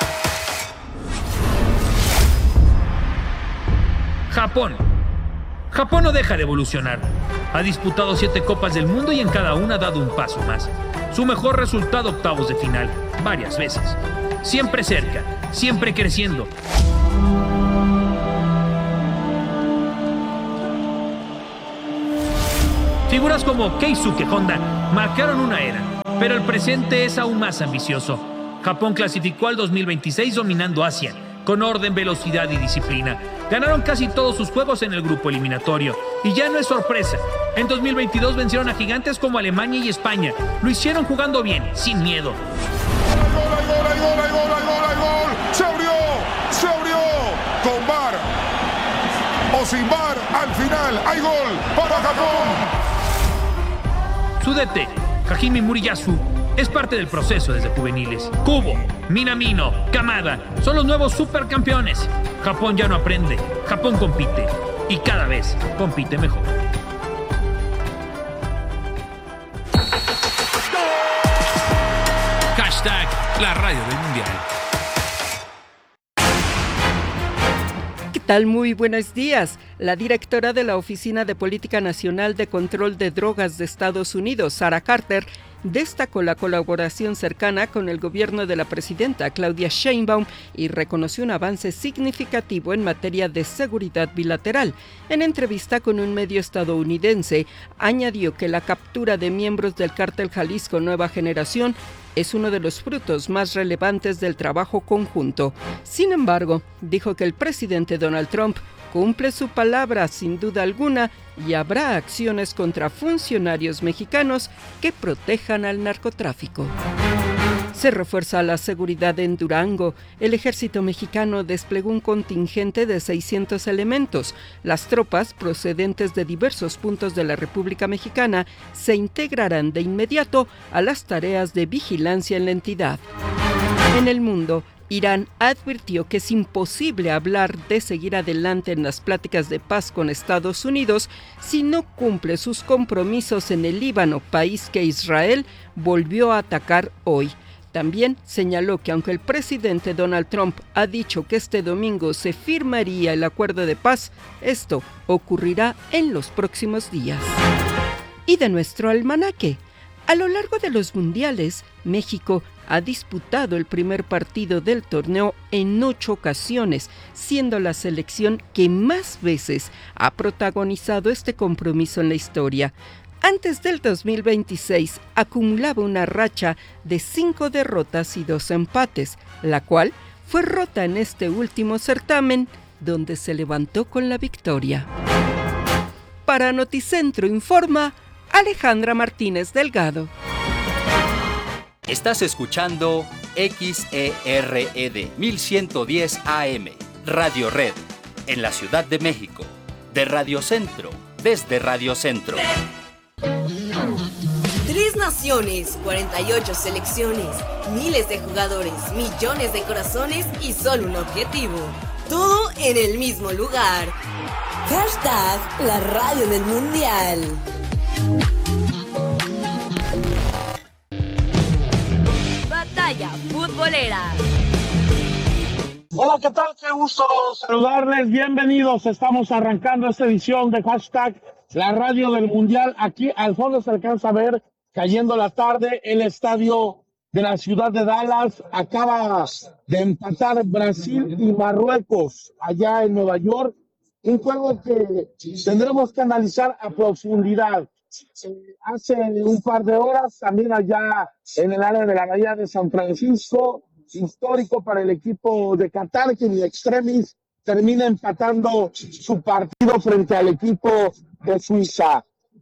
Japón. Japón no deja de evolucionar. Ha disputado siete Copas del Mundo y en cada una ha dado un paso más. Su mejor resultado, octavos de final, varias veces. Siempre cerca, siempre creciendo. Figuras como Keisuke Honda marcaron una era, pero el presente es aún más ambicioso. Japón clasificó al dos mil veintiséis dominando Asia, con orden, velocidad y disciplina. Ganaron casi todos sus juegos en el grupo eliminatorio. Y ya no es sorpresa. En dos mil veintidós vencieron a gigantes como Alemania y España. Lo hicieron jugando bien, sin miedo. ¡Hay gol, hay gol, hay gol, hay gol, hay gol, hay gol! ¡Se abrió! ¡Se abrió! Con V A R o sin V A R, al final hay gol para Japón. Su D T, Hajime Muriyasu, es parte del proceso desde juveniles. Kubo, Minamino, Kamada son los nuevos supercampeones. Japón ya no aprende, Japón compite y cada vez compite mejor. Hashtag la radio del mundial. ¿Qué tal? Muy buenos días. La directora de la Oficina de Política Nacional de Control de Drogas de Estados Unidos, Sarah Carter, destacó la colaboración cercana con el gobierno de la presidenta Claudia Sheinbaum y reconoció un avance significativo en materia de seguridad bilateral. En entrevista con un medio estadounidense, añadió que la captura de miembros del cártel Jalisco Nueva Generación es uno de los frutos más relevantes del trabajo conjunto. Sin embargo, dijo que el presidente Donald Trump cumple su palabra sin duda alguna y habrá acciones contra funcionarios mexicanos que protejan al narcotráfico. Se refuerza la seguridad en Durango. El ejército mexicano desplegó un contingente de seiscientos elementos. Las tropas procedentes de diversos puntos de la República Mexicana se integrarán de inmediato a las tareas de vigilancia en la entidad. En el mundo, Irán advirtió que es imposible hablar de seguir adelante en las pláticas de paz con Estados Unidos si no cumple sus compromisos en el Líbano, país que Israel volvió a atacar hoy. También señaló que aunque el presidente Donald Trump ha dicho que este domingo se firmaría el acuerdo de paz, esto ocurrirá en los próximos días. Y de nuestro almanaque. A lo largo de los mundiales, México ha disputado el primer partido del torneo en ocho ocasiones, siendo la selección que más veces ha protagonizado este compromiso en la historia. Antes del dos mil veintiséis acumulaba una racha de cinco derrotas y dos empates, la cual fue rota en este último certamen, donde se levantó con la victoria. Para Noticentro informa Alejandra Martínez Delgado. Estás escuchando X E R E D mil ciento diez A M, Radio Red, en la Ciudad de México, de Radio Centro, desde Radio Centro. Tres naciones, cuarenta y ocho selecciones, miles de jugadores, millones de corazones y solo un objetivo. Todo en el mismo lugar. Hashtag la radio del mundial. Batalla futbolera. Hola, ¿qué tal? Qué gusto saludarles. Bienvenidos. Estamos arrancando esta edición de Hashtag la radio del mundial. Aquí al fondo se alcanza a ver, cayendo la tarde, el estadio de la ciudad de Dallas. Acaba de empatar Brasil y Marruecos allá en Nueva York. Un juego que tendremos que analizar a profundidad. Eh, hace un par de horas, también allá en el área de la Bahía de San Francisco, histórico para el equipo de Qatar, que en extremis termina empatando su partido frente al equipo de Suiza.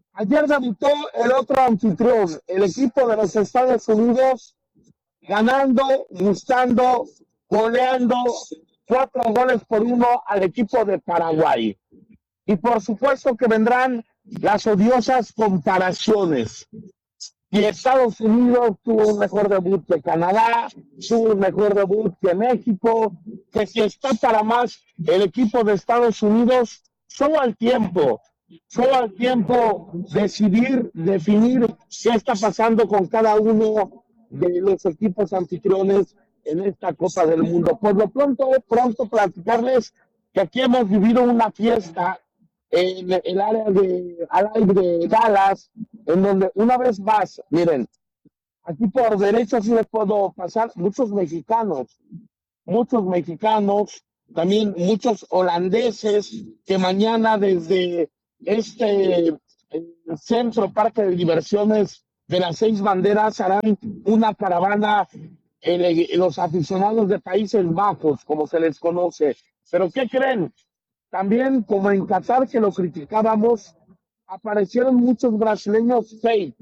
Ayer debutó el otro anfitrión, el equipo de los Estados Unidos, ganando, gustando, goleando cuatro goles por uno al equipo de Paraguay. Y por supuesto que vendrán las odiosas comparaciones. Y Estados Unidos tuvo un mejor debut que Canadá, tuvo un mejor debut que México, que si está para más el equipo de Estados Unidos, solo al tiempo, solo al tiempo decidir, definir qué está pasando con cada uno de los equipos anfitriones en esta Copa del Mundo. Por lo pronto, pronto platicarles que aquí hemos vivido una fiesta en el área de, al aire de Dallas, en donde una vez más, miren, aquí por derecho sí les puedo pasar muchos mexicanos, muchos mexicanos, también muchos holandeses que mañana desde este eh, centro parque de diversiones de las Seis Banderas harán una caravana en los aficionados de Países Bajos, como se les conoce. Pero ¿qué creen? También, como en Qatar, que lo criticábamos, aparecieron muchos brasileños fake.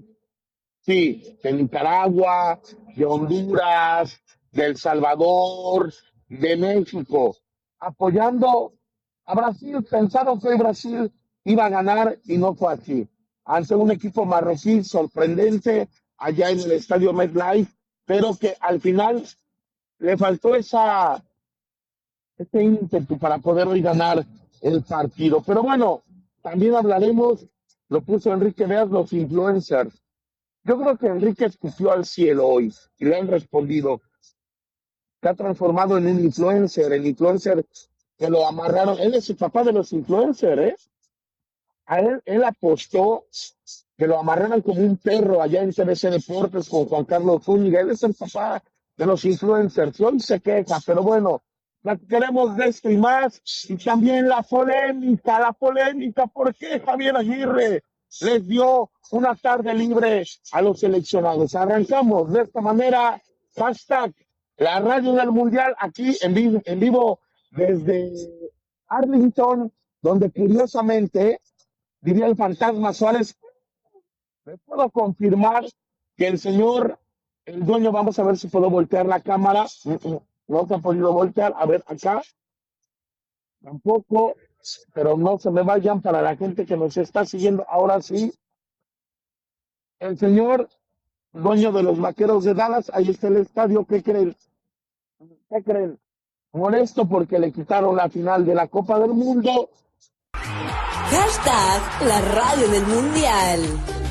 Sí, de Nicaragua, de Honduras, de El Salvador, de México, apoyando a Brasil. Pensaron que hoy Brasil iba a ganar y no fue así. Ante un equipo marroquí sorprendente allá en el estadio MetLife, pero que al final le faltó esa... este ímpetu para poder hoy ganar el partido. Pero bueno, también hablaremos, lo puso Enrique Veas, los influencers. Yo creo que Enrique escupió al cielo hoy y le han respondido. Se ha transformado en un influencer, el influencer que lo amarraron. Él es el papá de los influencers, ¿eh? A él, él apostó que lo amarraran como un perro allá en T V C Deportes con Juan Carlos Zúñiga. Él es el papá de los influencers. Y hoy se queja, pero bueno, queremos de esto y más, y también la polémica, la polémica, ¿por qué Javier Aguirre les dio una tarde libre a los seleccionados? Arrancamos de esta manera, hashtag la radio del Mundial, aquí en vivo, en vivo desde Arlington, donde curiosamente, diría el fantasma Suárez, les puedo confirmar que el señor, el dueño, vamos a ver si puedo voltear la cámara, no se ha podido voltear, a ver acá, tampoco, pero no se me vayan para la gente que nos está siguiendo, ahora sí, el señor dueño de los Vaqueros de Dallas, ahí está el estadio, ¿qué creen? ¿Qué creen? Molesto porque le quitaron la final de la Copa del Mundo. Hashtag la radio del Mundial.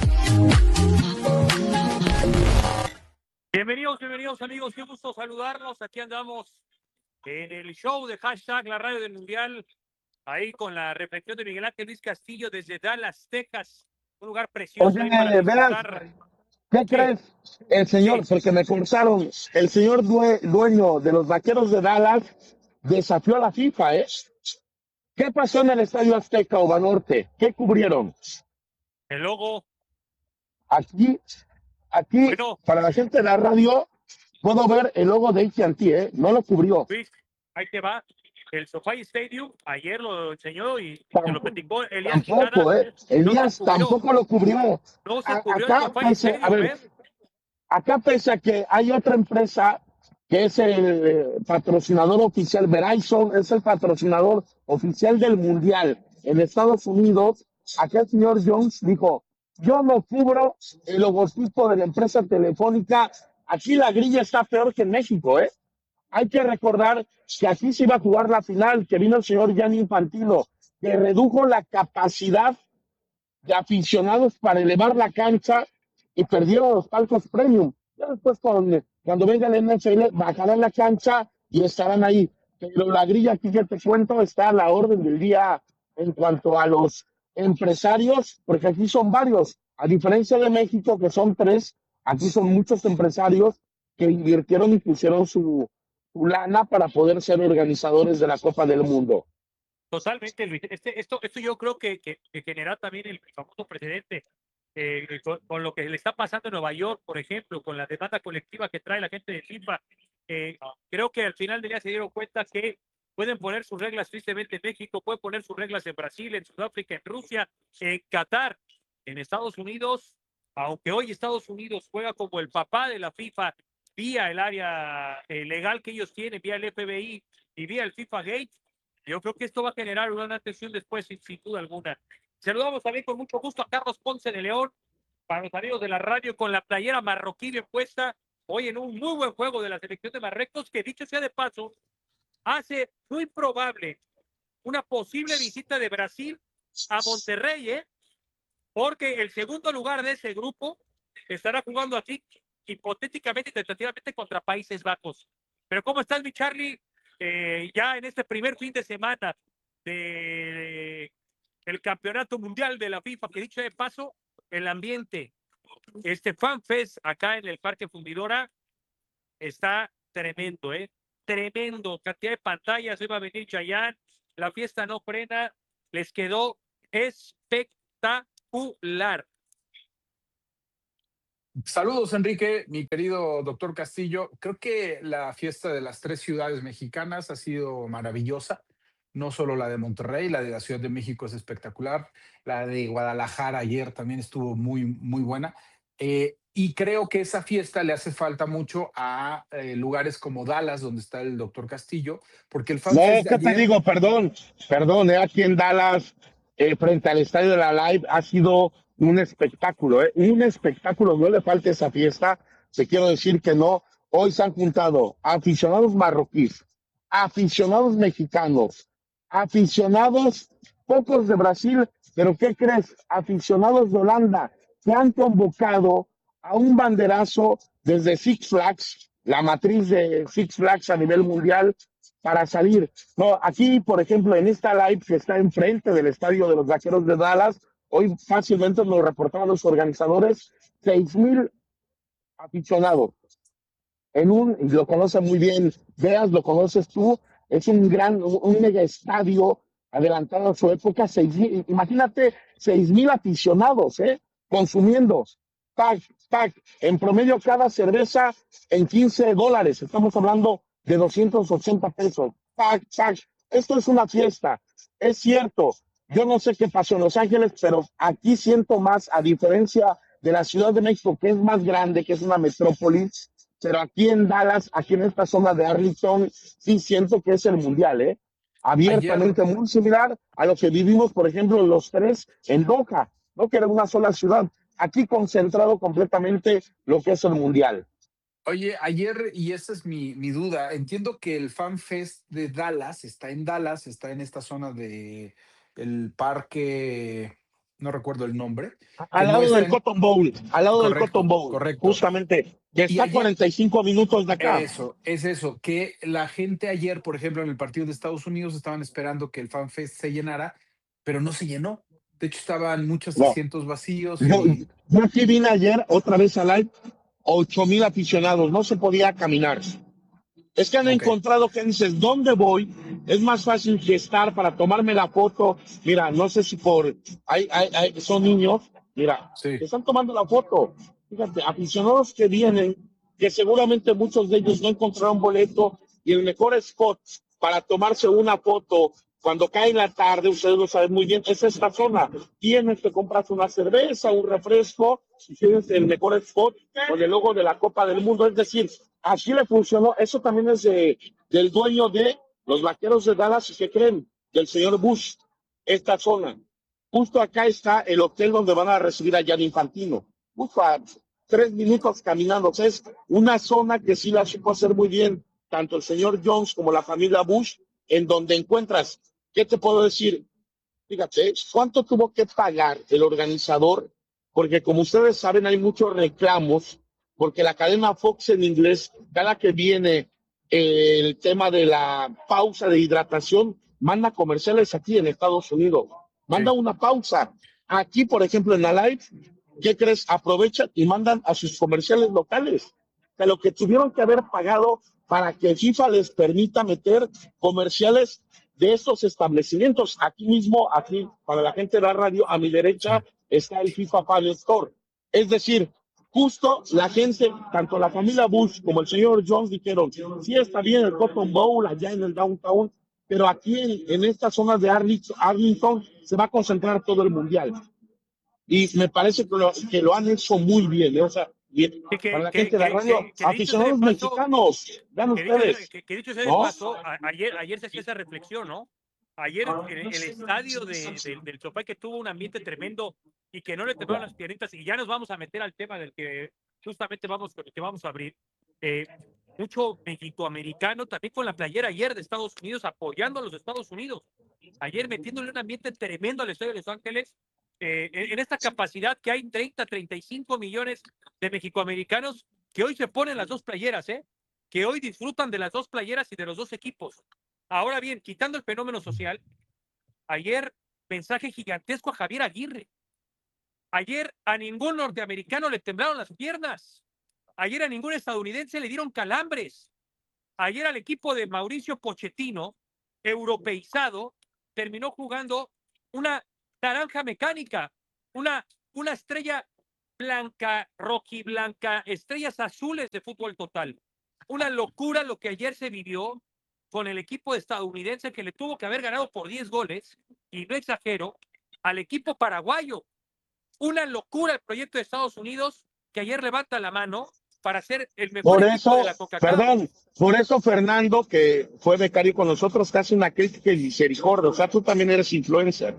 Bienvenidos, bienvenidos amigos, qué gusto saludarlos. Aquí andamos en el show de hashtag la radio del Mundial, ahí con la reflexión de Miguel Ángel Luis Castillo desde Dallas, Texas, un lugar precioso. Oye, verás, ¿qué sí. crees? El señor, sí. porque me cortaron, el señor due, dueño de los Vaqueros de Dallas desafió a la FIFA, ¿eh? ¿Qué pasó en el Estadio Azteca o Banorte? ¿Qué cubrieron? El logo. Aquí, aquí, bueno, para la gente de la radio, puedo ver el logo de A T and T, ¿eh? No lo cubrió. Luis, ahí te va. El SoFi Stadium, ayer lo enseñó y tampoco, lo platicó Elías. Tampoco, Quintana, ¿eh? Elías no tampoco lo cubrió. No se cubrió acá, el SoFi pese, Stadium, a ver, ¿eh? Acá pese a que hay otra empresa que es el patrocinador oficial, Verizon es el patrocinador oficial del Mundial en Estados Unidos. Acá el señor Jones dijo, yo no cubro el logotipo de la empresa telefónica. Aquí la grilla está peor que en México, ¿eh? Hay que recordar que aquí se iba a jugar la final, que vino el señor Gianni Infantino, que redujo la capacidad de aficionados para elevar la cancha y perdieron los palcos premium. Ya después, con, cuando venga el N F L, bajarán la cancha y estarán ahí. Pero la grilla aquí que te cuento está a la orden del día en cuanto a los empresarios, porque aquí son varios. A diferencia de México, que son tres, aquí son muchos empresarios que invirtieron y pusieron su, su lana para poder ser organizadores de la Copa del Mundo. Totalmente, Luis. Este, esto, esto yo creo que, que, que genera también el famoso precedente. Eh, con, con lo que le está pasando en Nueva York, por ejemplo, con la demanda colectiva que trae la gente de FIFA, eh, creo que al final del día se dieron cuenta que pueden poner sus reglas tristemente en México, pueden poner sus reglas en Brasil, en Sudáfrica, en Rusia, en Qatar, en Estados Unidos, aunque hoy Estados Unidos juega como el papá de la FIFA vía el área eh, legal que ellos tienen, vía el F B I y vía el FIFA Gate, yo creo que esto va a generar una atención después, sin, sin duda alguna. Saludamos también con mucho gusto a Carlos Ponce de León, para los amigos de la radio, con la playera marroquí bien puesta, hoy en un muy buen juego de la selección de Marruecos, que dicho sea de paso, hace muy probable una posible visita de Brasil a Monterrey, ¿eh? Porque el segundo lugar de ese grupo estará jugando así, hipotéticamente y tentativamente contra Países Bajos. Pero ¿cómo estás, mi Charlie? Eh, ya en este primer fin de semana de, del Campeonato Mundial de la FIFA, que dicho de paso, el ambiente, este FanFest acá en el Parque Fundidora está tremendo, ¿eh? Tremendo, cantidad de pantallas, hoy va a venir Chayanne, la fiesta no frena, les quedó espectacular. Saludos, Enrique, mi querido doctor Castillo. Creo que la fiesta de las tres ciudades mexicanas ha sido maravillosa. No solo la de Monterrey, la de la Ciudad de México es espectacular. La de Guadalajara ayer también estuvo muy, muy buena. Eh, y creo que esa fiesta le hace falta mucho a eh, lugares como Dallas, donde está el doctor Castillo, porque el No, FanFest ¿qué de te ayer... digo? Perdón, perdón, eh, aquí en Dallas, eh, frente al estadio de la Live, ha sido un espectáculo, ¿eh? Un espectáculo, no le falta esa fiesta. Te quiero decir que no. Hoy se han juntado aficionados marroquíes, aficionados mexicanos, aficionados, pocos de Brasil, pero ¿qué crees? Aficionados de Holanda, que han convocado a un banderazo desde Six Flags, la matriz de Six Flags a nivel mundial, para salir. No, aquí, por ejemplo, en esta live que está enfrente del estadio de los Vaqueros de Dallas, hoy fácilmente nos reportaban los organizadores, seis mil aficionados. En un, y lo conoce muy bien, Veas, lo conoces tú, es un gran, un mega estadio adelantado a su época, seis mil, imagínate, seis mil aficionados, ¿eh? Consumiendo, tac, tac, en promedio cada cerveza en quince dólares, estamos hablando de doscientos ochenta pesos, tac, tac, esto es una fiesta, es cierto, yo no sé qué pasó en Los Ángeles, pero aquí siento más, a diferencia de la Ciudad de México, que es más grande, que es una metrópolis, pero aquí en Dallas, aquí en esta zona de Arlington, sí siento que es el mundial, ¿eh? Abiertamente Ayer... muy similar a lo que vivimos, por ejemplo, los tres en Doha, ¿no? Que era una sola ciudad. Aquí concentrado completamente lo que es el mundial. Oye, ayer, y esa es mi, mi duda, entiendo que el FanFest de Dallas está en Dallas, está en esta zona de el parque, no recuerdo el nombre. Al lado no del en... Cotton Bowl, al lado correcto, del Cotton Bowl, correcto. Justamente, que está a cuarenta y cinco minutos de acá. Eso, es eso, que la gente ayer, por ejemplo, en el partido de Estados Unidos estaban esperando que el FanFest se llenara, pero no se llenó. De hecho, estaban muchos no. asientos vacíos. Yo, y... yo aquí vine ayer, otra vez al live, ocho mil aficionados, no se podía caminar. Es que han okay. encontrado que dices, ¿dónde voy? Es más fácil que estar para tomarme la foto. Mira, no sé si por... Hay, hay, hay, son niños, mira, sí. que están tomando la foto. Fíjate, aficionados que vienen, que seguramente muchos de ellos no encontraron boleto, y el mejor spot para tomarse una foto cuando cae la tarde, ustedes lo saben muy bien, es esta zona. Tienes que comprar una cerveza, un refresco, y tienes el mejor spot con el logo de la Copa del Mundo. Es decir, así le funcionó. Eso también es de, del dueño de los Vaqueros de Dallas, y ¿qué creen? Del señor Bush, esta zona. Justo acá está el hotel donde van a recibir a Gianni Infantino. Justo a tres minutos caminando. O sea, es una zona que sí la supo hacer muy bien, tanto el señor Jones como la familia Bush, en donde encuentras, ¿qué te puedo decir? Fíjate, ¿cuánto tuvo que pagar el organizador? Porque como ustedes saben, hay muchos reclamos, porque la cadena Fox en inglés, cada que viene eh, el tema de la pausa de hidratación, manda comerciales aquí en Estados Unidos. Manda sí. una pausa. Aquí, por ejemplo, en la live, ¿qué crees? Aprovechan y mandan a sus comerciales locales. De lo que tuvieron que haber pagado para que FIFA les permita meter comerciales de estos establecimientos. Aquí mismo, aquí, para la gente de la radio, a mi derecha está el FIFA Fan Store. Es decir, justo la gente, tanto la familia Bush como el señor Jones dijeron, sí está bien el Cotton Bowl allá en el downtown, pero aquí en, en esta zona de Arlington, Arlington se va a concentrar todo el mundial. y me parece que lo, que lo han hecho muy bien, ¿eh? O sea, bien, que, para la que, gente de la que, radio, que, que aficionados paso, mexicanos, vean que ustedes. Dicho, que, que dicho sea de ¿no? paso, a, ayer, ayer se hacía esa reflexión, ¿no? Ayer en el estadio de, de, del Chopay, que tuvo un ambiente tremendo y que no le temblaron las piernitas, y ya nos vamos a meter al tema del que justamente vamos, que vamos a abrir. Eh, mucho mexicoamericano también con la playera ayer de Estados Unidos, apoyando a los Estados Unidos. Ayer metiéndole un ambiente tremendo al estadio de Los Ángeles, eh, en, en esta capacidad que hay treinta, treinta y cinco millones de mexicoamericanos que hoy se ponen las dos playeras, ¿eh? Que hoy disfrutan de las dos playeras y de los dos equipos. Ahora bien, quitando el fenómeno social, ayer mensaje gigantesco a Javier Aguirre. Ayer a ningún norteamericano le temblaron las piernas. Ayer a ningún estadounidense le dieron calambres. Ayer al equipo de Mauricio Pochettino, europeizado, terminó jugando una naranja mecánica, una, una estrella blanca, rojiblanca, estrellas azules de fútbol total. Una locura lo que ayer se vivió con el equipo estadounidense, que le tuvo que haber ganado por diez goles, y no exagero, al equipo paraguayo. Una locura el proyecto de Estados Unidos, que ayer levanta la mano para ser el mejor Por equipo eso, de la CONCACAF. perdón, por eso Fernando, que fue becario con nosotros, que hace una crítica y misericordia. O sea, tú también eres influencer.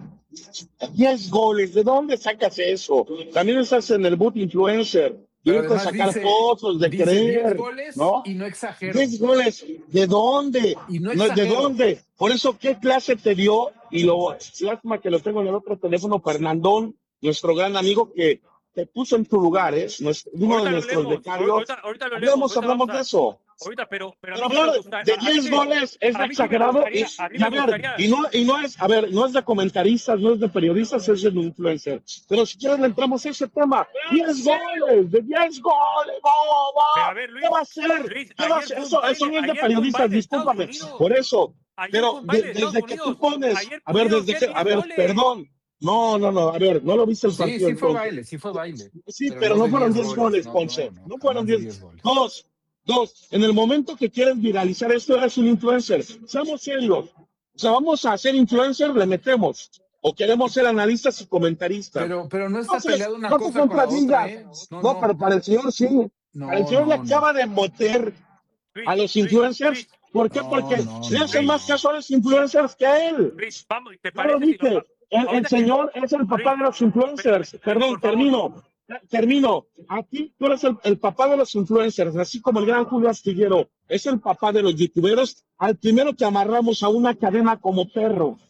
diez goles, ¿de dónde sacas eso? También estás en el boot influencer. Tienes que sacar dice, fotos, de dice creer, diez goles, ¿no? Y no exagero. diez goles, ¿de dónde? Y no no, ¿de exagero. dónde? Por eso, ¿qué clase te dio? Y lo, lástima que lo tengo en el otro teléfono, Fernandón, nuestro gran amigo que te puso en tu lugar, ¿eh? Nuestro, uno Ahorita de lo nuestros leemos, becarios. ahorita, ahorita lo hablemos, leemos, ahorita hablamos vamos a- de eso. Ahorita, pero, pero, Pero a mí sí me hablar gusta- de a- a mí diez sí- goles es a mí sí me exagerado. gustaría- y, a mí y me a ver, gustaría- y no, y no es, a ver, no es de comentaristas, no es de periodistas, es de influencer. Pero si quieres le entramos a ese tema. diez goles, de diez goles, va, va. Pero a ver, Luis, ¿Qué va a hacer? Luis, ¿Qué va a ayer hacer? fue un Eso, baile- eso no es de ayer fue un periodistas, baile de Estados discúlpame. Unidos. Por eso. Ayer Pero fue un baile de- de desde Estados que tú Unidos. pones, Ayer a ver, pudieron desde ser que, a diez ver, goles. perdón. No, no, no, a ver, no lo viste el Sí, partido. sí fue entonces. baile, sí fue baile. Sí, pero, no de fueron diez diez goles, no, Ponce. no, No, no, fueron jamás de diez. diez goles. Dos, dos. En el momento que quieres viralizar esto, eres un influencer. Seamos serios. O sea, vamos a ser influencers, le metemos. O queremos ser analistas y comentaristas. Pero, pero no está Entonces, peleado una no te cosa con la otra, contradigas. ¿eh? No, No, no. pero para el señor sí. No, para el señor no, le no. acaba de meter a los influencers. ¿Por qué? No, Porque no, le no, hacen no. más caso a los influencers que a él. Luis, vamos, ¿te Ya lo parece? si dije. nos- El, el ahorita que- señor es el papá de los influencers. Perdón, termino. Termino. Aquí tú eres el, el papá de los influencers, así como el gran Julio Astillero es el papá de los youtuberos, al primero que amarramos a una cadena como perro.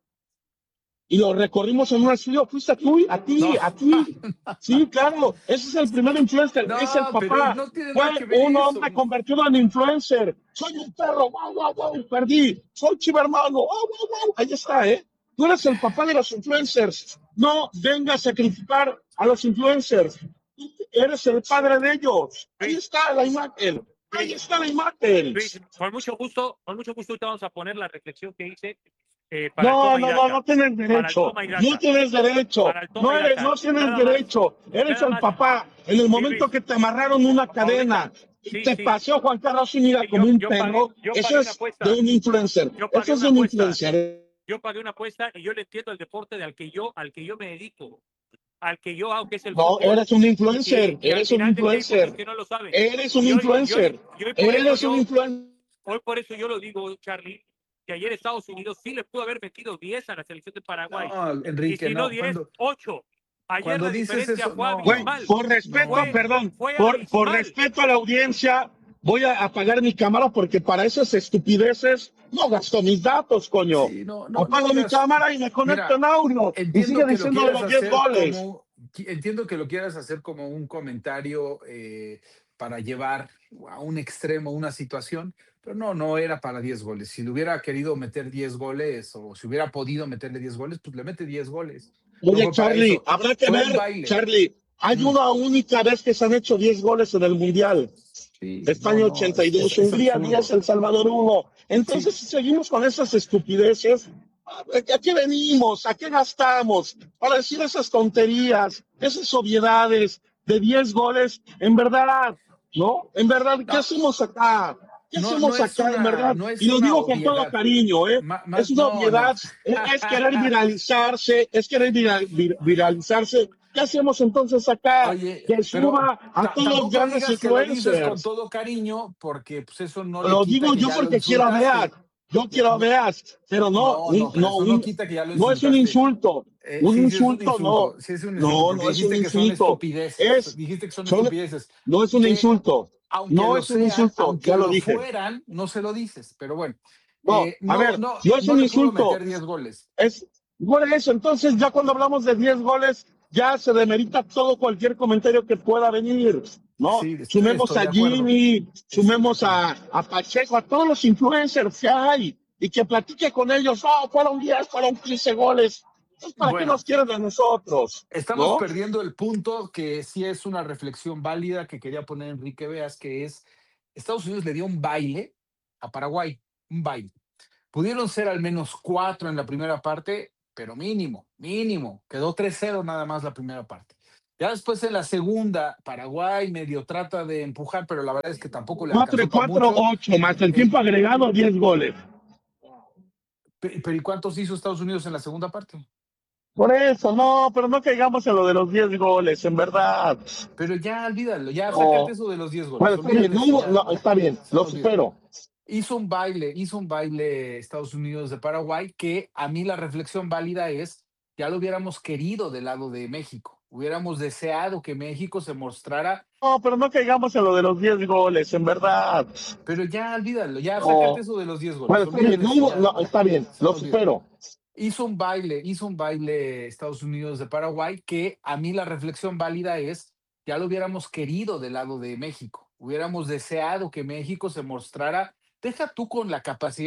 Y lo recorrimos en un estudio, fuiste tú, a ti, a ti. Sí, claro, ese es el primer influencer, No, es el pero papá. no tiene nada que Fue ver un eso. hombre convertido en influencer. Soy un perro, guau, guau, guau, perdí. Soy chivermano, guau, guau, guau. Ahí está, ¿eh? Tú eres el papá de los influencers. No vengas a criticar a los influencers. Tú eres el padre de ellos. Ahí está la imagen. Ahí está la imagen. Luis, con mucho gusto, con mucho gusto ahorita vamos a poner la reflexión que hice. Eh, para el No, toma y no, daca. no, no tienes Para el derecho. toma y daca. No tienes derecho. Para el toma No, y eres, daca. no tienes Nada más. derecho. Eres Nada el más. papá. En el momento Luis. que te amarraron una cadena y Sí, te sí. paseó Juan Carlos Zúñiga como un yo perro, pagué- yo eso pagué una es apuesta. de un influencer. Yo pagué Eso es de una un apuesta. influencer. Yo pagué una apuesta y yo le entiendo el deporte de al que yo, al que yo me dedico, al que yo hago, que es el No, fútbol. eres un influencer. Y- y al eres un final del día hay influencer. muchos que no lo saben. Eres un Y hoy- influencer. y hoy- y hoy por Eres eso un yo- influencer. Hoy por eso yo lo digo, Charlie, que ayer Estados Unidos sí le pudo haber metido diez a la selección de Paraguay. No, Enrique, y si no no, diez, cuando- ocho. Ayer cuando la dices diferencia eso, fue no. Güey, abismal. por respeto, Fue- perdón, fue por, por abismal. respeto a la audiencia, voy a apagar mi cámara porque para esas estupideces no gasto mis datos, coño. Sí, no, no, Apago no mi digas- cámara y me conecto Mira, en audio. Y Entiendo sigue que lo diciendo de quieras los diez hacer goles. como, qui- entiendo que lo quieras hacer como un comentario eh, para llevar a un extremo una situación, pero no, no era para diez goles. Si le hubiera querido meter diez goles o si hubiera podido meterle diez goles, pues le mete diez goles. No Oye, fue para Charlie, eso. habrá que Fue un ver, baile. Charlie, hay una única vez que se han hecho diez goles en el Mundial. Sí, España no, no, ochenta y dos, es- es Hungría absurdo. diez, El Salvador uno. Entonces, si seguimos con esas estupideces, ¿a qué venimos? ¿A qué gastamos? Para decir esas tonterías, esas obviedades de diez goles, en verdad, ¿no? En verdad, ¿qué No. hacemos acá? ¿Qué No, hacemos no es acá, una- en verdad? no es Y lo una digo con obviedad. todo cariño, ¿eh? Ma- más- es una no, obviedad, no. es, es querer viralizarse, es querer vira- vir- viralizarse ¿Qué hacemos entonces acá? Oye, Que pero suba a ta- todos los tampoco grandes digas que lo dices con influencers. todo cariño, porque pues eso no le Lo quita digo que yo ya lo porque quiero a insultaste. Beas. Yo quiero a Beas. Pero no, No, un- no, pero no, eso no un- quita que ya lo no es un insultaste. insulto. Eh, Un sí, sí es un insulto, no. insulto, sí es un insulto, No, porque no es un dijiste que son insulto. estupideces, Es, dijiste que son son- estupideces, no es un que insulto. aunque No lo es un sean, insulto. aunque Ya lo lo dije. fueran, no se lo dices, pero bueno, No, eh, a no, ver, no, no es no un le pudo insulto. meter diez goles. Es por eso, entonces ya cuando hablamos de diez goles, ya se demerita todo cualquier comentario que pueda venir, ¿no? Sí, est- Sumemos estoy a de acuerdo. Jimmy, Estoy sumemos de acuerdo. a, a Pacheco, a todos los influencers que hay, y que platique con ellos, oh, fueron diez, fueron quince goles. Entonces, ¿para qué Bueno, nos quieren a nosotros? estamos ¿No? perdiendo el punto que sí es una reflexión válida que quería poner Enrique Beas, que es Estados Unidos le dio un baile a Paraguay, un baile. Pudieron ser al menos cuatro en la primera parte, pero mínimo, mínimo. Quedó tres cero nada más la primera parte. Ya después en la segunda, Paraguay medio trata de empujar, pero la verdad es que tampoco le cuatro, alcanzó para cuatro, mucho. ocho, más el Eh, tiempo agregado, diez goles. pe- pero ¿y cuántos hizo Estados Unidos en la segunda parte? Por eso, no, pero no caigamos en lo de los diez goles, en verdad. Pero ya olvídalo, ya No. sácate eso de los diez goles. Bueno, está bien, Olvídate no, eso, hubo- ya. no, está bien, lo Olvídalo. supero. Hizo un baile, hizo un baile Estados Unidos de Paraguay, que a mí la reflexión válida es, ya lo hubiéramos querido del lado de México, hubiéramos deseado que México se mostrara, No, pero no caigamos en lo de los diez goles, en verdad. pero ya olvídalo, ya No. sácate eso de los diez goles. Bueno, está bien, Olvídate no, eso, hubo- ya. no, está bien, lo Olvídalo. supero. Hizo un baile, hizo un baile Estados Unidos de Paraguay, que a mí la reflexión válida es, ya lo hubiéramos querido del lado de México, hubiéramos deseado que México se mostrara, deja tú con la capacidad